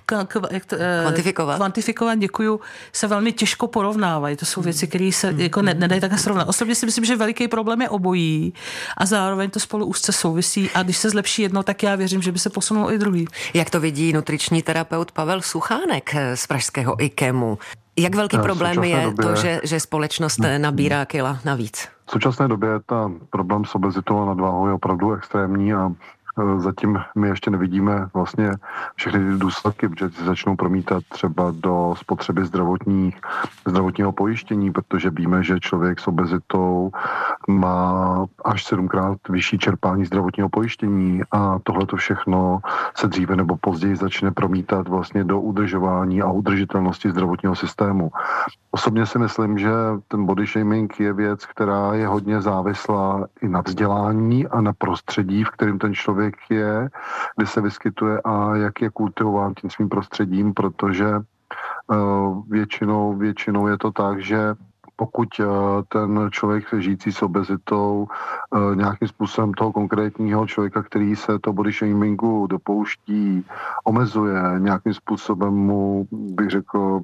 Speaker 11: kvantifikovat, děkuju, se velmi těžko porovnávají. To jsou věci, které se jako nedají takhle srovnat. Osobně si myslím, že veliký problém je obojí a zároveň to spolu úzce souvisí a když se zlepší jedno, tak já věřím, že by se posunul i druhý.
Speaker 10: Jak to vidí nutriční terapeut Pavel Suchánek z pražského IKEMu? Jak velký problém je to, že společnost nabírá kila navíc?
Speaker 12: V současné době ta problém s obezitou a nadváhou je opravdu extrémní a zatím my ještě nevidíme vlastně všechny ty důsledky, protože se začnou promítat třeba do spotřeby zdravotního pojištění, protože víme, že člověk s obezitou má až 7krát vyšší čerpání zdravotního pojištění a tohleto všechno se dříve nebo později začne promítat vlastně do udržování a udržitelnosti zdravotního systému. Osobně si myslím, že ten body shaming je věc, která je hodně závislá i na vzdělání a na prostředí, v kterém ten člověk je, kde se vyskytuje a jak je kultivován tím svým prostředím, protože většinou je to tak, že pokud ten člověk žijící s obezitou nějakým způsobem toho konkrétního člověka, který se to body shamingu dopouští, omezuje, nějakým způsobem mu, bych řekl,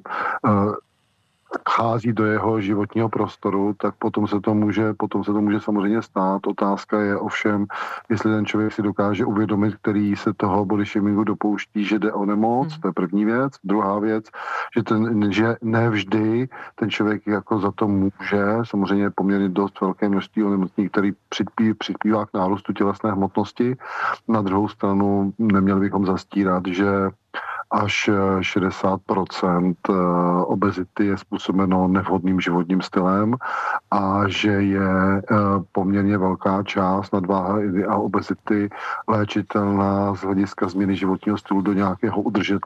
Speaker 12: chází do jeho životního prostoru, tak potom se to může samozřejmě stát. Otázka je ovšem, jestli ten člověk si dokáže uvědomit, který se toho body shamingu dopouští, že jde o nemoc, to je první věc. Druhá věc, že ne vždy ten člověk jako za to může, samozřejmě poměrně dost velké množství onemocnění, který přispívá k nárůstu tělesné hmotnosti. Na druhou stranu neměli bychom zastírat, že až 60% obezity je způsobeno nevhodným životním stylem a že je poměrně velká část nadváhy a obezity léčitelná z hlediska změny životního stylu do nějakého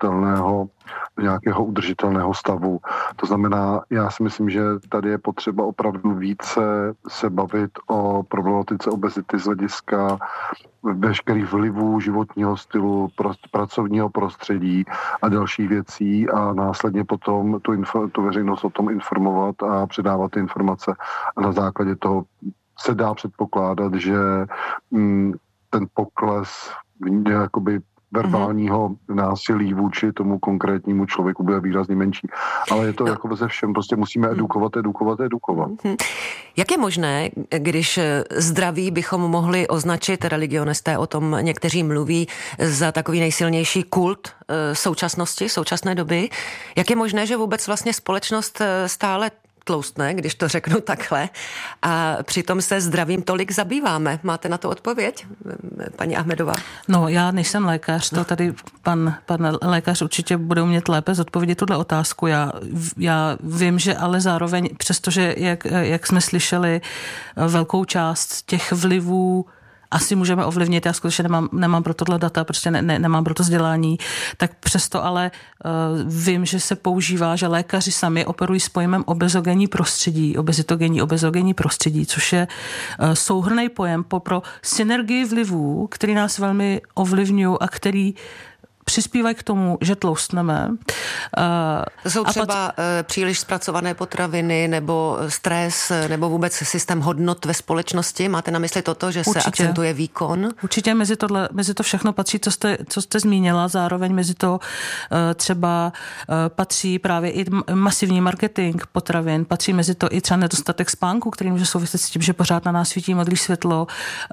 Speaker 12: udržitelného stavu. To znamená, já si myslím, že tady je potřeba opravdu více se bavit o problematice obezity z hlediska veškerých vlivů životního stylu, pracovního prostředí a dalších věcí a následně potom tu veřejnost o tom informovat a předávat ty informace. A na základě toho se dá předpokládat, že ten pokles jakoby verbálního násilí vůči tomu konkrétnímu člověku bude výrazně menší. Ale je to jako ze všem, prostě musíme edukovat.
Speaker 10: Jak je možné, když zdraví bychom mohli označit, religionisté o tom někteří mluví, za takový nejsilnější kult současnosti, současné doby, jak je možné, že vůbec vlastně společnost stále tloustne, když to řeknu takhle, a přitom se zdravím tolik zabýváme. Máte na to odpověď, paní Ahmedová?
Speaker 11: No, já nejsem lékař, to tady pan lékař určitě bude umět lépe zodpovědět tuhle otázku. Já vím, že ale zároveň, přestože, jak jsme slyšeli, velkou část těch vlivů asi můžeme ovlivnit, já skutečně nemám pro tohle data, prostě nemám pro to vzdělání, tak přesto ale vím, že se používá, že lékaři sami operují s pojmem obezitogenní prostředí, což je souhrnný pojem pro synergii vlivů, který nás velmi ovlivňují a který přispívají k tomu, že tloustneme.
Speaker 10: To jsou třeba příliš zpracované potraviny, nebo stres, nebo vůbec systém hodnot ve společnosti. Máte na mysli toto, že se akcentuje výkon?
Speaker 11: Určitě mezi to všechno patří, co jste zmínila. Zároveň mezi to třeba patří právě i masivní marketing potravin. Patří mezi to i třeba nedostatek spánku, který může souviset s tím, že pořád na nás svítí modré světlo.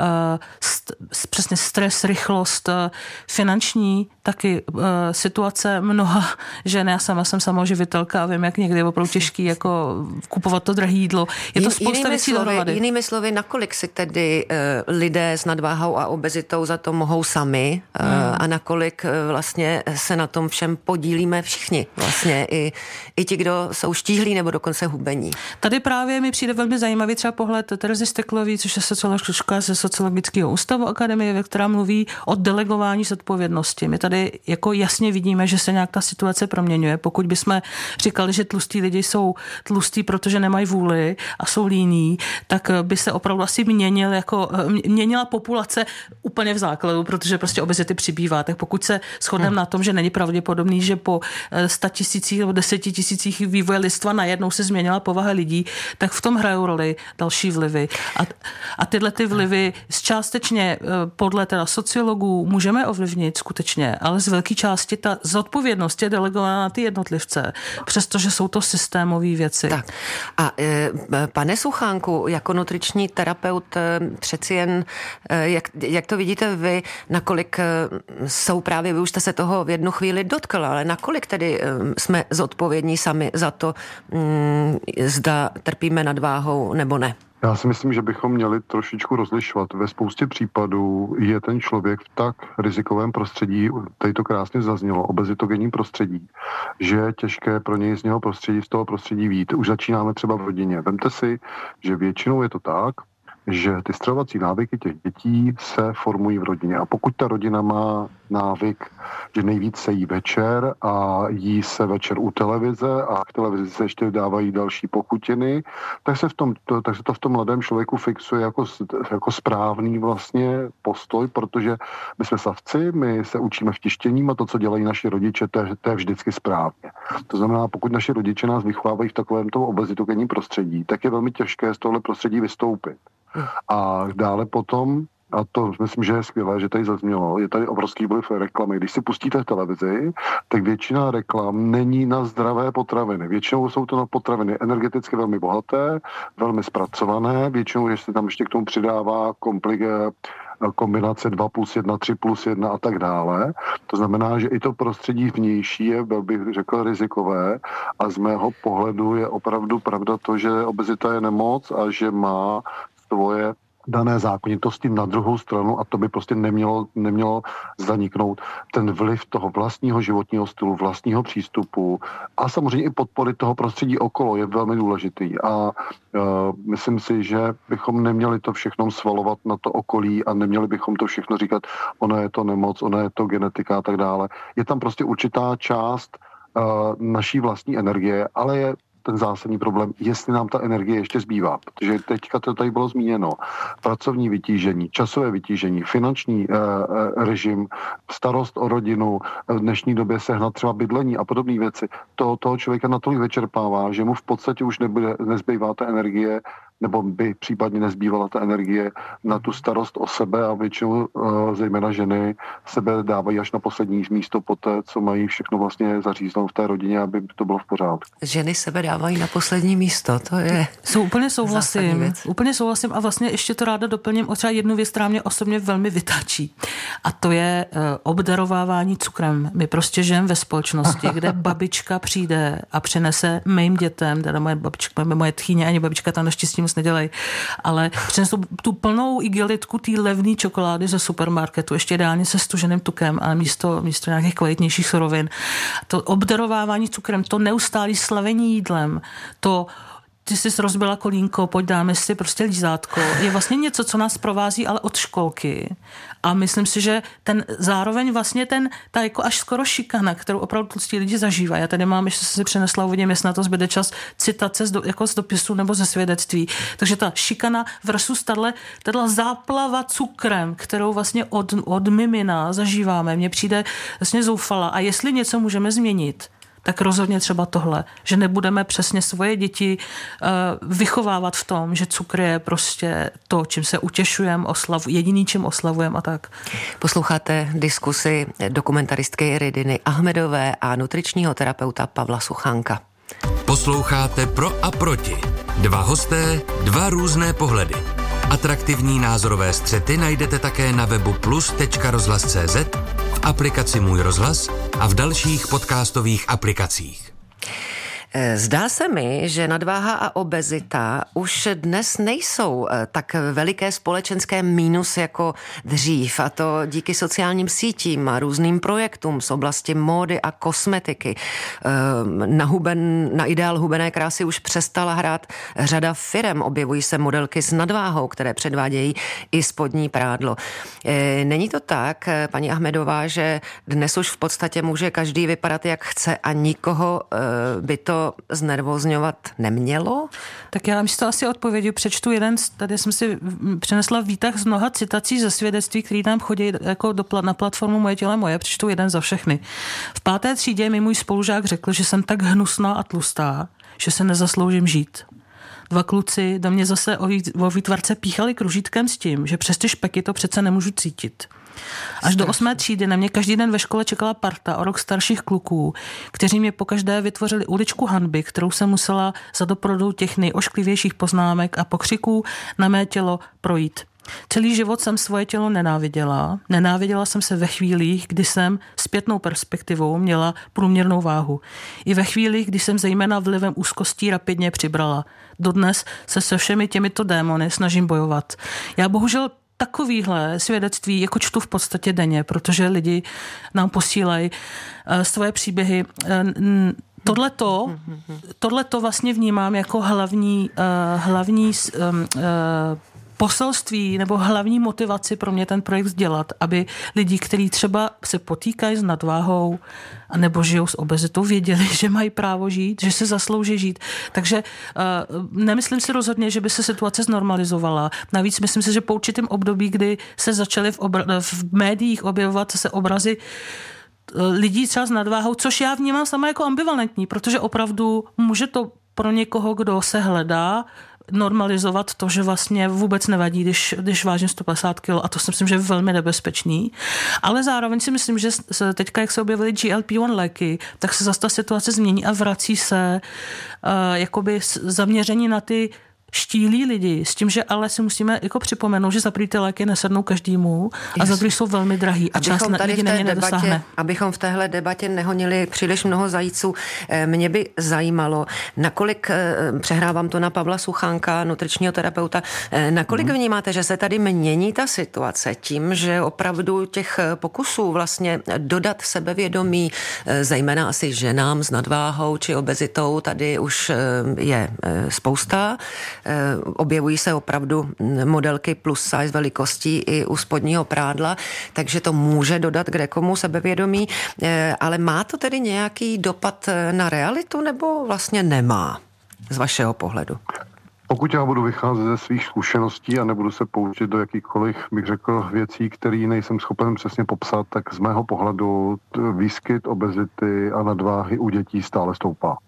Speaker 11: Přesně stres, rychlost, finanční, taky situace mnoha žen. Já sama jsem samoživitelka a vím, jak někdy je opravdu těžký jako kupovat to drahé jídlo. Je to spousta věcí dohromady.
Speaker 10: Jinými slovy, nakolik si tedy lidé s nadváhou a obezitou za to mohou sami a nakolik vlastně se na tom všem podílíme všichni. Vlastně i ti, kdo jsou štíhlí nebo dokonce hubení.
Speaker 11: Tady právě mi přijde velmi zajímavý třeba pohled Terezy Steklový, což je socioložka ze Sociologického ústavu akademie, která mluví o delegování zodpovědnosti. My tady jako jasně vidíme, že se nějak ta situace proměňuje. Pokud bychom říkali, že tlustí lidi jsou tlustí, protože nemají vůli a jsou líní, tak by se opravdu asi měnila populace úplně v základu, protože prostě obezity přibývá. Tak pokud se shodneme na tom, že není pravděpodobný, že po 100 000 nebo 10 000 vývoje lidstva najednou se změnila povaha lidí, tak v tom hrajou roli další vlivy. A tyhle ty vlivy částečně podle teda sociologů můžeme ovlivnit skutečně, ale z velké části ta zodpovědnost je delegovaná na ty jednotlivce, přestože jsou to systémové věci.
Speaker 10: Tak. A pane Suchánku, jako nutriční terapeut přeci jen, jak to vidíte vy, nakolik jsou právě, vy už jste se toho v jednu chvíli dotkl, ale nakolik tedy jsme zodpovědní sami za to, zda trpíme nadváhou nebo ne?
Speaker 12: Já si myslím, že bychom měli trošičku rozlišovat. Ve spoustě případů je ten člověk v tak rizikovém prostředí, tady to krásně zaznělo, obezitogenním prostředí, že je těžké pro něj z toho prostředí vyjít. Už začínáme třeba v rodině. Vemte si, že většinou je to tak, že ty stravovací návyky těch dětí se formují v rodině. A pokud ta rodina má návyk, že nejvíc se jí večer a jí se večer u televize a k televizi se ještě dávají další pochutiny, tak se to v tom mladém člověku fixuje jako správný vlastně postoj, protože my jsme savci, my se učíme vtištěním a to, co dělají naši rodiče, to je vždycky správně. To znamená, pokud naši rodiče nás vychovávají v takovémto obezitogenním prostředí, tak je velmi těžké z tohle prostředí vystoupit. A dále potom, a to myslím, že je skvělé, že tady zaznělo, je tady obrovský vliv reklamy. Když si pustíte v televizi, tak většina reklam není na zdravé potraviny. Většinou jsou to na potraviny energeticky velmi bohaté, velmi zpracované, většinou, že se tam ještě k tomu přidává kombinace 2+1, 3+1 a tak dále. To znamená, že i to prostředí vnější je, bych řekl, rizikové a z mého pohledu je opravdu pravda to, že obezita je nemoc a že má svoje dané zákonitosti na druhou stranu a to by prostě nemělo zaniknout. Ten vliv toho vlastního životního stylu, vlastního přístupu a samozřejmě i podpory toho prostředí okolo je velmi důležitý a myslím si, že bychom neměli to všechno svalovat na to okolí a neměli bychom to všechno říkat, ono je to nemoc, ono je to genetika a tak dále. Je tam prostě určitá část naší vlastní energie, ale je ten zásadní problém, jestli nám ta energie ještě zbývá, protože teďka to tady bylo zmíněno, pracovní vytížení, časové vytížení, finanční režim, starost o rodinu, v dnešní době sehnat třeba bydlení a podobné věci, toho člověka natolik vyčerpává, že mu v podstatě už nezbývá ta energie nebo by případně nezbývala ta energie na tu starost o sebe a většinou zejména ženy sebe dávají až na poslední místo poté, co mají všechno vlastně zařízeno v té rodině, aby to bylo v pořádku.
Speaker 10: Ženy sebe dávají na poslední místo, to je
Speaker 11: Úplně souhlasím a vlastně ještě to ráda doplním o třeba jednu věc, která mě osobně velmi vytáčí. A to je obdarovávání cukrem. My prostě žijeme ve společnosti, kde babička přijde a přinese mým dětem, teda moje tchýně ani babička tam naštěstí moc nedělají, ale přinesou tu plnou igelitku té levné čokolády ze supermarketu, ještě ideálně se stuženým tukem, ale místo nějakých kvalitnějších surovin. To obdarovávání cukrem, to neustálé slavení jídlem, to ty jsi rozbila kolínko, pojď dáme si prostě lízátko, je vlastně něco, co nás provází ale od školky. A myslím si, že zároveň vlastně ta jako až skoro šikana, kterou opravdu tlustí lidi zažívají. Já tady mám, ještě se si přenesla, uvidím, jestli na to zbyde čas, citace jako z dopisu nebo ze svědectví. Takže ta šikana versus tato záplava cukrem, kterou vlastně od mimina zažíváme, mně přijde vlastně zoufala. A jestli něco můžeme změnit, tak rozhodně třeba tohle, že nebudeme přesně svoje děti vychovávat v tom, že cukr je prostě to, čím se utěšujeme, jediný, čím oslavujeme a tak.
Speaker 10: Posloucháte diskusi dokumentaristky Rydiny Ahmedové a nutričního terapeuta Pavla Suchánka.
Speaker 7: Posloucháte Pro a proti. Dva hosté, dva různé pohledy. Atraktivní názorové střety najdete také na webu plus.rozhlas.cz, v aplikaci Můj rozhlas a v dalších podcastových aplikacích.
Speaker 10: Zdá se mi, že nadváha a obezita už dnes nejsou tak veliké společenské mínus jako dřív, a to díky sociálním sítím a různým projektům z oblasti módy a kosmetiky. Na ideál hubené krásy už přestala hrát řada firem, objevují se modelky s nadváhou, které předvádějí i spodní prádlo. Není to tak, paní Ahmedová, že dnes už v podstatě může každý vypadat jak chce a nikoho by to znervózňovat nemělo?
Speaker 11: Tak já místo asi odpovědi přečtu tady jsem si přinesla výtah z mnoha citací ze svědectví, který tam chodí jako na platformu Moje tělo moje, přečtu jeden za všechny. V 5. třídě mi můj spolužák řekl, že jsem tak hnusná a tlustá, že se nezasloužím žít. 2 kluci do mě zase o výtvarce píchali kružítkem s tím, že přes ty špeky to přece nemůžu cítit. Až do 8. třídy na mě každý den ve škole čekala parta o rok starších kluků, kteří mě pokaždé vytvořili uličku hanby, kterou jsem musela za doprovodou těch nejošklivějších poznámek a pokřiků na mé tělo projít. Celý život jsem svoje tělo nenáviděla. Nenáviděla jsem se ve chvílích, kdy jsem zpětnou perspektivou měla průměrnou váhu. I ve chvílích, kdy jsem zejména vlivem úzkostí rapidně přibrala. Dodnes se všemi těmito démony snažím bojovat. Já bohužel takovýhle svědectví jako čtu v podstatě denně, protože lidi nám posílají svoje příběhy. Tohleto vlastně vnímám jako hlavní poselství nebo hlavní motivaci pro mě ten projekt dělat, aby lidi, kteří třeba se potýkají s nadváhou nebo žijou s obezitou, věděli, že mají právo žít, že se zaslouží žít. Takže nemyslím si rozhodně, že by se situace znormalizovala. Navíc myslím si, že po určitém období, kdy se začaly v médiích objevovat se obrazy lidí třeba s nadváhou, což já vnímám sama jako ambivalentní, protože opravdu může to pro někoho, kdo se hledá, normalizovat to, že vlastně vůbec nevadí, když vážím 150 kg, a to si myslím, že je velmi nebezpečný. Ale zároveň si myslím, že teďka, jak se objevily GLP-1 léky, tak se zase ta situace změní a vrací se jakoby zaměření na ty štílí lidi, s tím, že ale si musíme jako připomenout, že za první ty léky nesednou každému a za druhý jsou velmi drahý a část lidí na ně nedosáhne.
Speaker 10: Abychom v téhle debatě nehonili příliš mnoho zajíců, mě by zajímalo, nakolik, přehrávám to na Pavla Suchánka, nutričního terapeuta, nakolik vnímáte, že se tady mění ta situace tím, že opravdu těch pokusů vlastně dodat sebevědomí, zejména asi ženám s nadváhou či obezitou, tady už je spousta. Objevují se opravdu modelky plus size velikostí i u spodního prádla, takže to může dodat kdekomu sebevědomí, ale má to tedy nějaký dopad na realitu nebo vlastně nemá z vašeho pohledu?
Speaker 12: Pokud já budu vycházet ze svých zkušeností a nebudu se pouštět do jakýchkoliv, bych řekl, věcí, které nejsem schopen přesně popsat, tak z mého pohledu výskyt obezity a nadváhy u dětí stále stoupá.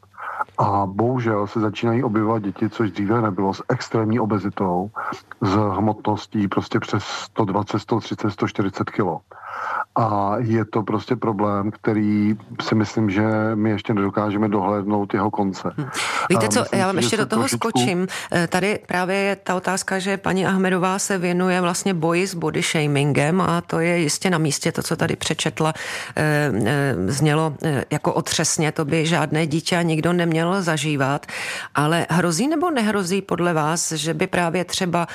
Speaker 12: A bohužel se začínají objevovat děti, což dříve nebylo, s extrémní obezitou, s hmotností prostě přes 120, 130, 140 kilo. A je to prostě problém, který si myslím, že my ještě nedokážeme dohlédnout jeho konce.
Speaker 10: Víte co, já vám ještě do toho skočím. Tady právě je ta otázka, že paní Ahmedová se věnuje vlastně boji s body shamingem a to je jistě na místě, to, co tady přečetla, znělo jako otřesně, to by žádné dítě nikdo neměl zažívat, ale hrozí nebo nehrozí podle vás, že by právě třeba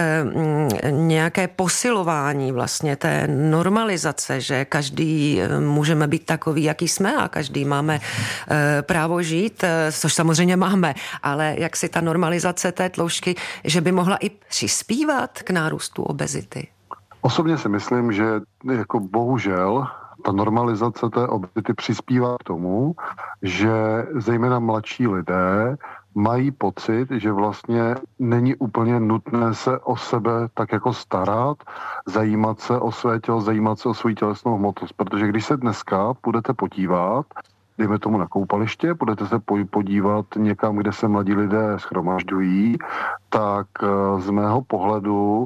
Speaker 10: nějaké posilování vlastně té normalizace, že každý můžeme být takový, jaký jsme a každý máme právo žít, což samozřejmě máme, ale jak si ta normalizace té tloušťky, že by mohla i přispívat k nárůstu obezity?
Speaker 12: Osobně si myslím, že jako bohužel ta normalizace té obezity přispívá k tomu, že zejména mladší lidé mají pocit, že vlastně není úplně nutné se o sebe tak jako starat, zajímat se o své tělo, zajímat se o svou tělesnou hmotnost. Protože když se dneska budete podívat, dejme tomu na koupaliště, budete se podívat někam, kde se mladí lidé shromažďují, tak z mého pohledu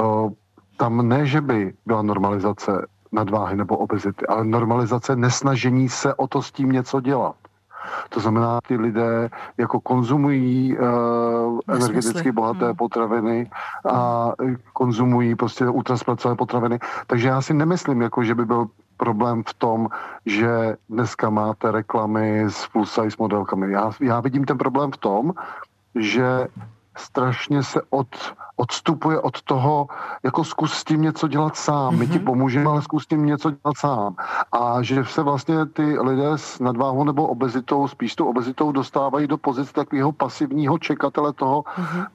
Speaker 12: tam ne, že by byla normalizace nadváhy nebo obezity, ale normalizace nesnažení se o to s tím něco dělat. To znamená, ty lidé jako konzumují energeticky bohaté potraviny a konzumují prostě ultraspracované potraviny. Takže já si nemyslím, jako, že by byl problém v tom, že dneska máte reklamy s full size modelkami. Já vidím ten problém v tom, že strašně se odstupuje od toho, jako zkus s tím něco dělat sám. My ti pomůžeme, ale zkus s tím něco dělat sám. A že se vlastně ty lidé s nadváhou nebo obezitou, spíš tou obezitou dostávají do pozice takového pasivního čekatele toho,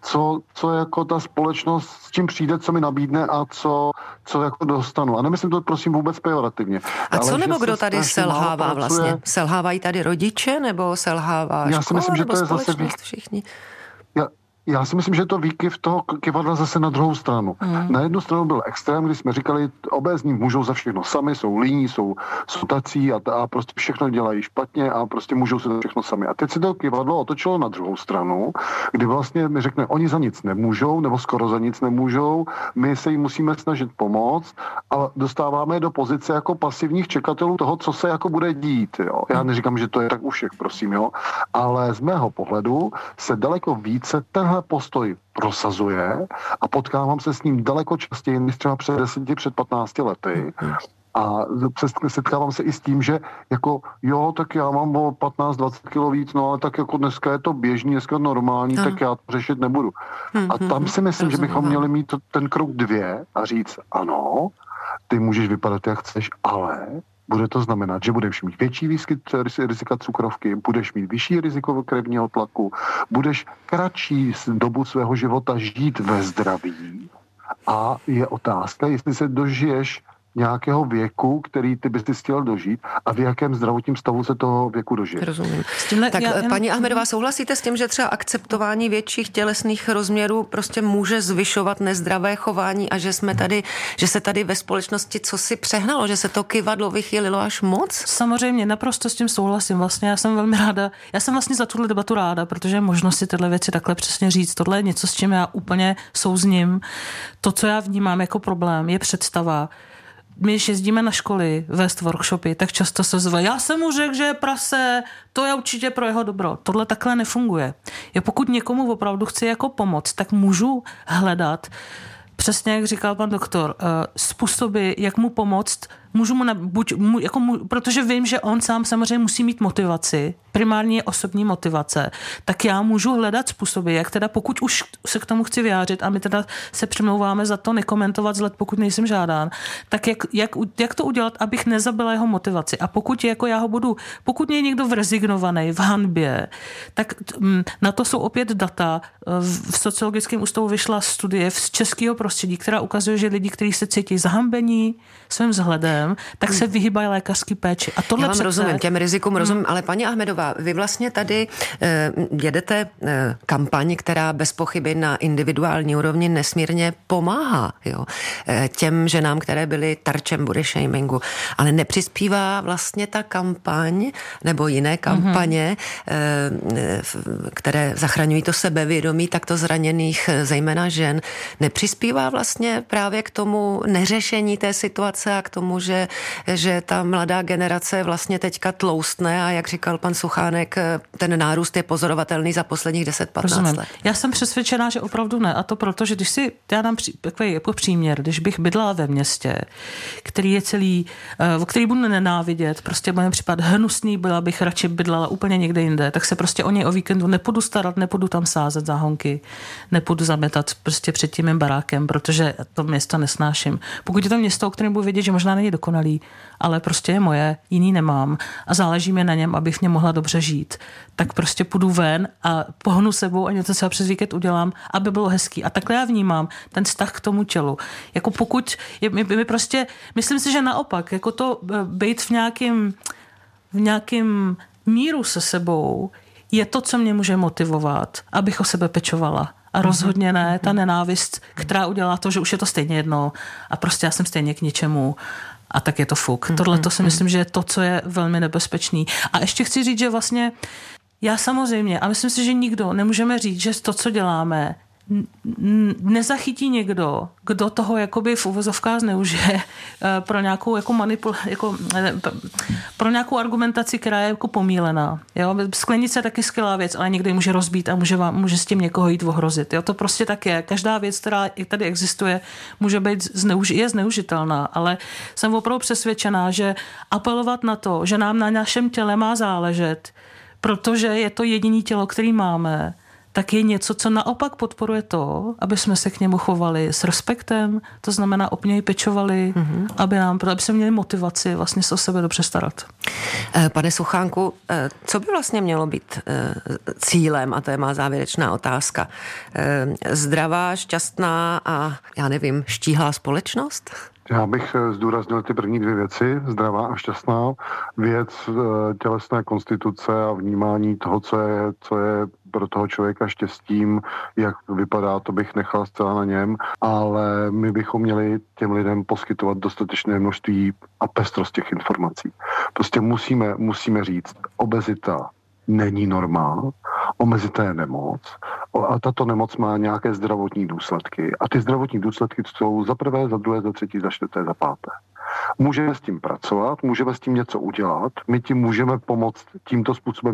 Speaker 12: co jako ta společnost s tím přijde, co mi nabídne a co jako dostanu. A nemyslím to prosím vůbec pejorativně.
Speaker 10: A co nebo kdo tady selhává vlastně? Selhávají tady rodiče nebo selhává škola?
Speaker 12: Já si myslím, že to je zase
Speaker 10: všichni.
Speaker 12: Já si myslím, že to výkyv toho kyvadla zase na druhou stranu. Na jednu stranu byl extrém, kdy jsme říkali, obézní můžou za všechno sami, jsou líní, jsou tací a prostě všechno dělají špatně a prostě můžou se za všechno sami. A teď se to kyvadlo otočilo na druhou stranu, kdy vlastně mi řekne, oni za nic nemůžou, nebo skoro za nic nemůžou, my se jim musíme snažit pomoct a dostáváme je do pozice jako pasivních čekatelů toho, co se jako bude dít. Jo. Já neříkám, že to je tak u všech, prosím, jo, ale z mého pohledu se daleko více tenhle postoj prosazuje a potkávám se s ním daleko častěji než třeba před 10, před 15 lety. A setkávám se i s tím, že jako jo, tak já mám o 15-20 kilo víc, no ale tak jako dneska je to běžný, dneska normální, tak já to řešit nebudu. A tam si myslím, že bychom měli mít ten krok 2 a říct ano, ty můžeš vypadat jak chceš, ale bude to znamenat, že budeš mít větší výskyt rizika cukrovky, budeš mít vyšší riziko krevního tlaku, budeš kratší dobu svého života žít ve zdraví a je otázka, jestli se dožiješ nějakého věku, který ty bys chtěl dožít a v jakém zdravotním stavu se toho věku dožije.
Speaker 10: Rozumím. Tak paní Ahmedová, souhlasíte s tím, že třeba akceptování větších tělesných rozměrů prostě může zvyšovat nezdravé chování a že se tady ve společnosti cosi přehnalo, že se to kyvadlo vychýlilo až moc?
Speaker 11: Samozřejmě, naprosto s tím souhlasím. Vlastně já jsem velmi ráda, já jsem vlastně za tuhle debatu ráda, protože je možnost si tyhle věci takhle přesně říct. Tohle je něco, s čím já úplně souzním. To, co já vnímám jako problém, je představa. My, když jezdíme na školy, vést workshopy, tak často se zve, já jsem mu řekl, že je prase, to je určitě pro jeho dobro. Tohle takhle nefunguje. Pokud někomu opravdu chci jako pomoct, tak můžu hledat, přesně jak říkal pan doktor, způsoby, jak mu pomoct, můžu mu protože vím, že on sám samozřejmě musí mít motivaci, primárně osobní motivace, tak já můžu hledat způsoby, jak teda pokud už se k tomu chci vyjádřit a my teda se přimlouváme za to nekomentovat zlet, pokud nejsem žádán, tak jak to udělat, abych nezabila jeho motivaci. A pokud pokud je někdo rezignovaný v hanbě, tak na to jsou opět data. V sociologickém ústavu vyšla studie z českého prostředí, která ukazuje, že lidi, kteří se cítí zahambení svým vzhledem, tak se vyhýbají lékařský péči. A tohle
Speaker 10: já vám rozumím, těm rizikům rozumím, ale paní Ahmedová, A vy vlastně tady jedete kampaň, která bez pochyby na individuální úrovni nesmírně pomáhá těm ženám, které byly terčem body shamingu. Ale nepřispívá vlastně ta kampaň nebo jiné kampaně, které zachraňují to sebevědomí takto zraněných, zejména žen, nepřispívá vlastně právě k tomu neřešení té situace a k tomu, že ta mladá generace vlastně teďka tloustne a jak říkal pan Suchánek, ten nárůst je pozorovatelný za posledních 10-15 let.
Speaker 11: Já jsem přesvědčená, že opravdu ne. A to proto, že když si, já dám takový jako příměr, když bych bydlela ve městě, který je celý, který budu nenávidět, prostě bude případ hnusný, byla bych radši bydlela úplně někde jinde, tak se prostě o něj o víkendu nepůjdu starat, nepůjdu tam sázet záhonky, nepůjdu zametat prostě před tím mým barákem, protože to město nesnáším. Pokud je to město, o kterém budu vědět, že možná není dokonalý, ale prostě je moje, jiný nemám a záleží mi na něm, abych v něm mohla dobře žít, tak prostě půjdu ven a pohnu sebou a něco třeba přes víkend udělám, aby bylo hezký. A takhle já vnímám ten vztah k tomu tělu. Jako pokud, my prostě, myslím si, že naopak, jako to být v nějakým míru se sebou je to, co mě může motivovat, abych o sebe pečovala. A rozhodně ne ta nenávist, která udělá to, že už je to stejně jedno a prostě já jsem stejně k ničemu. A tak je to fuk. Tohle to si myslím, že je to, co je velmi nebezpečný. A ještě chci říct, že vlastně já samozřejmě, a myslím si, že nikdo nemůžeme říct, že to, co děláme, nezachytí někdo, kdo toho jakoby v uvozovkách zneužije pro nějakou jako pro nějakou argumentaci, která je jako pomílená. Jo? Sklenice je taky skvělá věc, ale někdy může rozbít a může s tím někoho jít ohrozit. Jo? To prostě tak je. Každá věc, která tady existuje, může být je zneužitelná, ale jsem opravdu přesvědčená, že apelovat na to, že nám na našem těle má záležet, protože je to jediné tělo, který máme, tak je něco, co naopak podporuje to, aby jsme se k němu chovali s respektem, to znamená o něj pečovali, aby jsme měli motivaci vlastně se o sebe dobře starat.
Speaker 10: Pane Suchánku, co by vlastně mělo být cílem, a to je má závěrečná otázka, zdravá, šťastná a já nevím, štíhlá společnost?
Speaker 12: Já bych zdůraznil ty první dvě věci, zdravá a šťastná věc, tělesné konstituce a vnímání toho, co je pro toho člověka štěstím, jak vypadá, to bych nechal zcela na něm, ale my bychom měli těm lidem poskytovat dostatečné množství a pestrost těch informací. Prostě musíme říct, obezita není normál, obezita je nemoc a tato nemoc má nějaké zdravotní důsledky a ty zdravotní důsledky jsou za prvé, za druhé, za třetí, za čtvrté, za páté. Můžeme s tím pracovat, můžeme s tím něco udělat, my tím můžeme pomoct tímto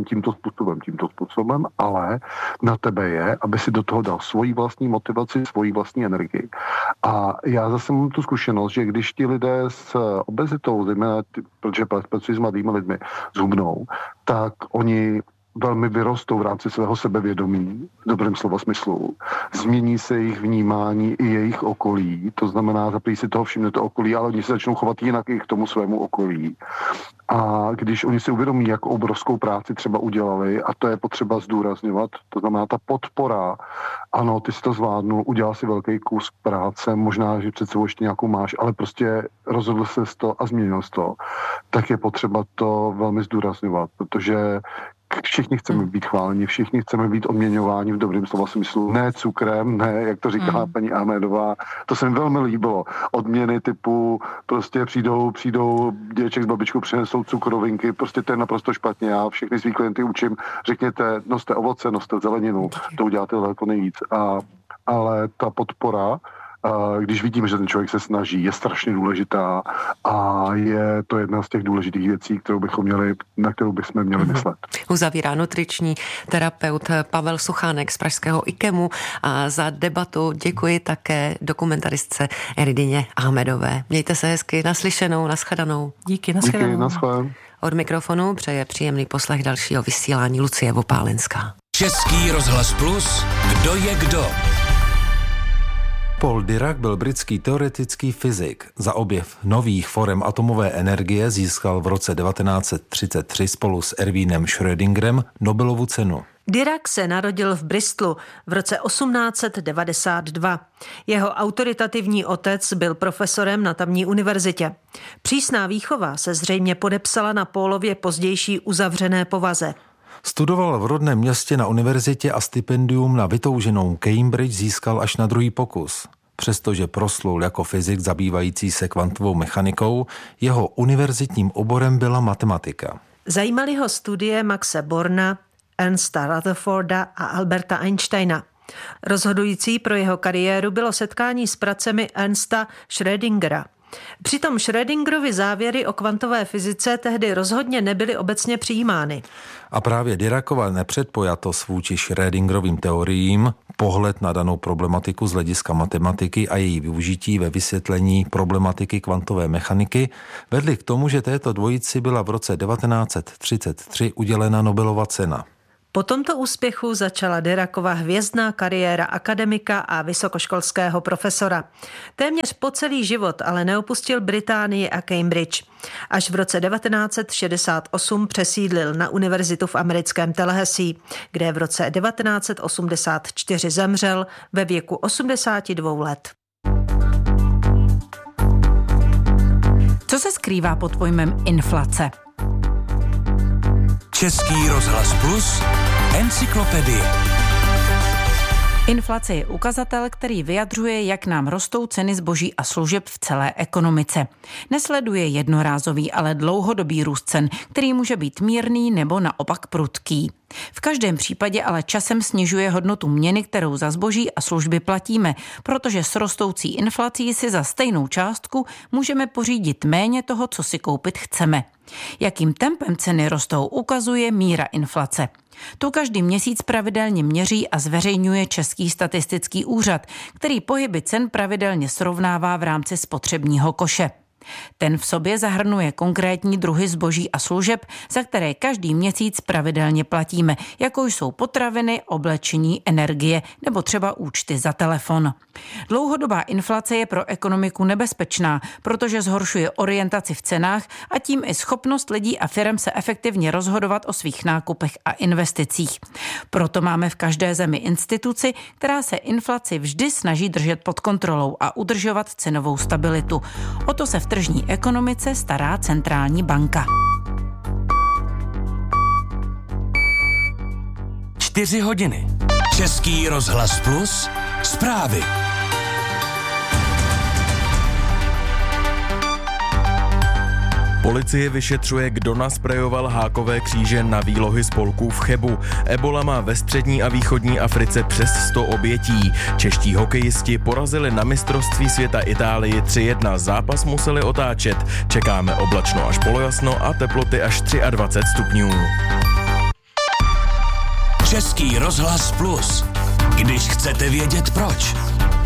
Speaker 12: způsobem, ale na tebe je, aby si do toho dal svoji vlastní motivaci, svoji vlastní energii. A já zase mám tu zkušenost, že když ti lidé s obezitou, zejména protože pracuji s mladými lidmi, zhubnou, tak oni velmi vyrostou v rámci svého sebevědomí, v dobrém slova smyslu. Změní se jejich vnímání i jejich okolí, to znamená, zaprý si toho všimne to okolí, ale oni se začnou chovat jinak i k tomu svému okolí. A když oni si uvědomí, jak obrovskou práci třeba udělali, a to je potřeba zdůrazňovat, to znamená ta podpora, ano, ty si to zvládnul, udělal si velký kus práce, možná, že před sebou ještě nějakou máš, ale prostě rozhodl se to a změnil jsi to, tak je potřeba to velmi zdůrazňovat, protože všichni chceme být chváleni, všichni chceme být odměňováni v dobrém slova smyslu. Ne cukrem, ne, jak to říkala paní Ahmedová. To se mi velmi líbilo. Odměny typu prostě přijdou dědeček s babičkou, přinesou cukrovinky, prostě to je naprosto špatně. Já všechny svý klienty učím, řekněte, noste ovoce, noste zeleninu, to uděláte daleko nejvíc. Ale ta podpora, když vidíme, že ten člověk se snaží, je strašně důležitá a je to jedna z těch důležitých věcí, na kterou bychom měli myslet.
Speaker 10: Uzavírá nutriční terapeut Pavel Suchánek z pražského IKEMu a za debatu děkuji také dokumentaristce Eridině Ahmedové. Mějte se hezky, naslyšenou, naschledanou.
Speaker 11: Díky, naschledanou.
Speaker 10: Od mikrofonu přeje příjemný poslech dalšího vysílání Lucie Vopálenská.
Speaker 7: Český rozhlas Plus, kdo je kdo?
Speaker 3: Paul Dirac byl britský teoretický fyzik. Za objev nových forem atomové energie získal v roce 1933 spolu s Erwinem Schrödingerem Nobelovu cenu.
Speaker 13: Dirac se narodil v Bristolu v roce 1892. Jeho autoritativní otec byl profesorem na tamní univerzitě. Přísná výchova se zřejmě podepsala na Paulově pozdější uzavřené povaze.
Speaker 14: Studoval v rodném městě na univerzitě a stipendium na vytouženou Cambridge získal až na druhý pokus. Přestože proslul jako fyzik zabývající se kvantovou mechanikou, jeho univerzitním oborem byla matematika.
Speaker 13: Zajímaly ho studie Maxe Borna, Ernsta Rutherforda a Alberta Einsteina. Rozhodující pro jeho kariéru bylo setkání s pracemi Ernsta Schrödingera. Přitom Schrödingerovy závěry o kvantové fyzice tehdy rozhodně nebyly obecně přijímány.
Speaker 14: A právě Diracova nepředpojatost vůči Schrödingerovým teoriím, pohled na danou problematiku z hlediska matematiky a její využití ve vysvětlení problematiky kvantové mechaniky vedly k tomu, že této dvojici byla v roce 1933 udělena Nobelova cena.
Speaker 13: Po tomto úspěchu začala Diracova hvězdná kariéra akademika a vysokoškolského profesora. Téměř po celý život ale neopustil Británii a Cambridge. Až v roce 1968 přesídlil na univerzitu v americkém Tallahassee, kde v roce 1984 zemřel ve věku 82 let.
Speaker 15: Co se skrývá pod pojmem inflace?
Speaker 7: Český rozhlas Plus, encyklopedie.
Speaker 15: Inflace je ukazatel, který vyjadřuje, jak nám rostou ceny zboží a služeb v celé ekonomice. Nesleduje jednorázový, ale dlouhodobý růst cen, který může být mírný nebo naopak prudký. V každém případě ale časem snižuje hodnotu měny, kterou za zboží a služby platíme, protože s rostoucí inflací si za stejnou částku můžeme pořídit méně toho, co si koupit chceme. Jakým tempem ceny rostou, ukazuje míra inflace. Tu každý měsíc pravidelně měří a zveřejňuje Český statistický úřad, který pohyby cen pravidelně srovnává v rámci spotřebního koše. Ten v sobě zahrnuje konkrétní druhy zboží a služeb, za které každý měsíc pravidelně platíme, jako jsou potraviny, oblečení, energie nebo třeba účty za telefon. Dlouhodobá inflace je pro ekonomiku nebezpečná, protože zhoršuje orientaci v cenách a tím i schopnost lidí a firem se efektivně rozhodovat o svých nákupech a investicích. Proto máme v každé zemi instituci, která se inflaci vždy snaží držet pod kontrolou a udržovat cenovou stabilitu. O to se v tržní ekonomice stará centrální banka.
Speaker 7: 4 hodiny. Český rozhlas Plus, zprávy.
Speaker 16: Policie vyšetřuje, kdo nasprejoval hákové kříže na výlohy spolků v Chebu. Ebola má ve střední a východní Africe přes 100 obětí. Čeští hokejisti porazili na mistrovství světa Itálii 3-1. Zápas museli otáčet. Čekáme oblačno až polojasno a teploty až 23 stupňů.
Speaker 7: Český rozhlas Plus. Když chcete vědět proč.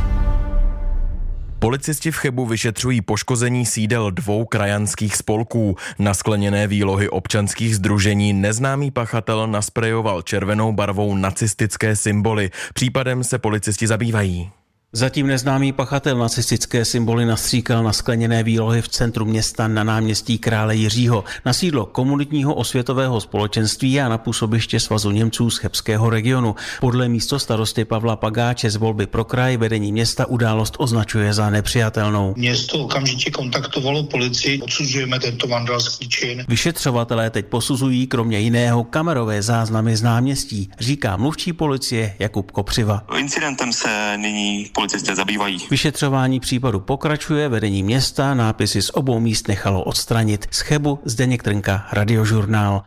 Speaker 16: Policisti v Chebu vyšetřují poškození sídel 2 krajanských spolků. Na skleněné výlohy občanských sdružení neznámý pachatel nasprejoval červenou barvou nacistické symboly. Případem se policisti zabývají.
Speaker 17: Zatím neznámý pachatel nacistické symboly nastříkal na skleněné výlohy v centru města na náměstí Krále Jiřího, na sídlo komunitního osvětového společenství a na působiště Svazu Němců z chebského regionu. Podle místostarosty Pavla Pagáče z volby pro kraj vedení města událost označuje za nepřijatelnou.
Speaker 18: Město okamžitě kontaktovalo policii, odsuzujeme tento vandalský čin.
Speaker 17: Vyšetřovatelé teď posuzují kromě jiného kamerové záznamy z náměstí, říká mluvčí policie Jakub Kopřiva.
Speaker 19: Incidentem se nyní policisté zabývají.
Speaker 17: Vyšetřování případu pokračuje, vedení města nápisy z obou míst nechalo odstranit. Z Chebu Zdeněk Trnka, Radiožurnál.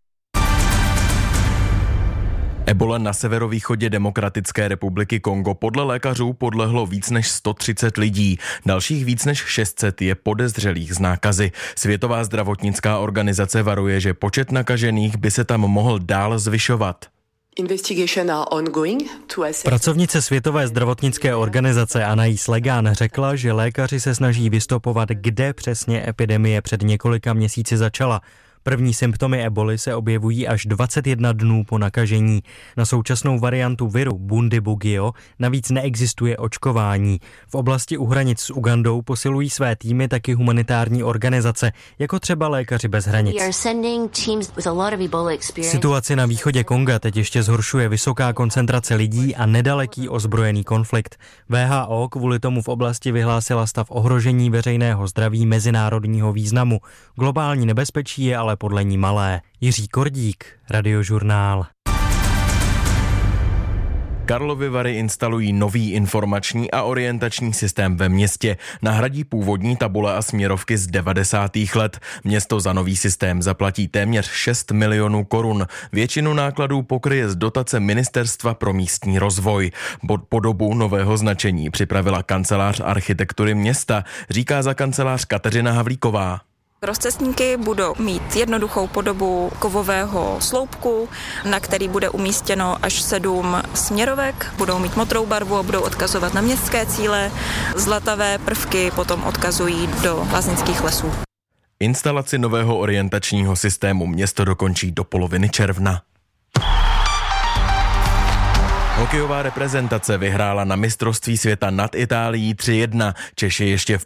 Speaker 16: Ebole na severovýchodě Demokratické republiky Kongo podle lékařů podlehlo víc než 130 lidí. Dalších víc než 600 je podezřelých z nákazy. Světová zdravotnická organizace varuje, že počet nakažených by se tam mohl dál zvyšovat.
Speaker 20: Pracovnice Světové zdravotnické organizace Anaïs Legán řekla, že lékaři se snaží vystopovat, kde přesně epidemie před několika měsíci začala. První symptomy eboly se objevují až 21 dnů po nakažení. Na současnou variantu viru Bundibugyo navíc neexistuje očkování. V oblasti u hranic s Ugandou posilují své týmy taky humanitární organizace, jako třeba Lékaři bez hranic. Situaci na východě Konga teď ještě zhoršuje vysoká koncentrace lidí a nedaleký ozbrojený konflikt. WHO kvůli tomu v oblasti vyhlásila stav ohrožení veřejného zdraví mezinárodního významu. Globální nebezpečí je ale podle ní malé. Jiří Kordík, Radiožurnál.
Speaker 16: Karlovy Vary instalují nový informační a orientační systém ve městě. Nahradí původní tabule a směrovky z 90. let. Město za nový systém zaplatí téměř 6 milionů korun. Většinu nákladů pokryje z dotace Ministerstva pro místní rozvoj. Podobu nového značení připravila kancelář architektury města, říká za kancelář Kateřina Havlíková.
Speaker 21: Rozcestníky budou mít jednoduchou podobu kovového sloupku, na který bude umístěno až 7 směrovek, budou mít modrou barvu a budou odkazovat na městské cíle. Zlatavé prvky potom odkazují do Lázeňských lesů.
Speaker 16: Instalaci nového orientačního systému město dokončí do poloviny června. Hokejová reprezentace vyhrála na mistrovství světa nad Itálií 3-1. Češi ještě v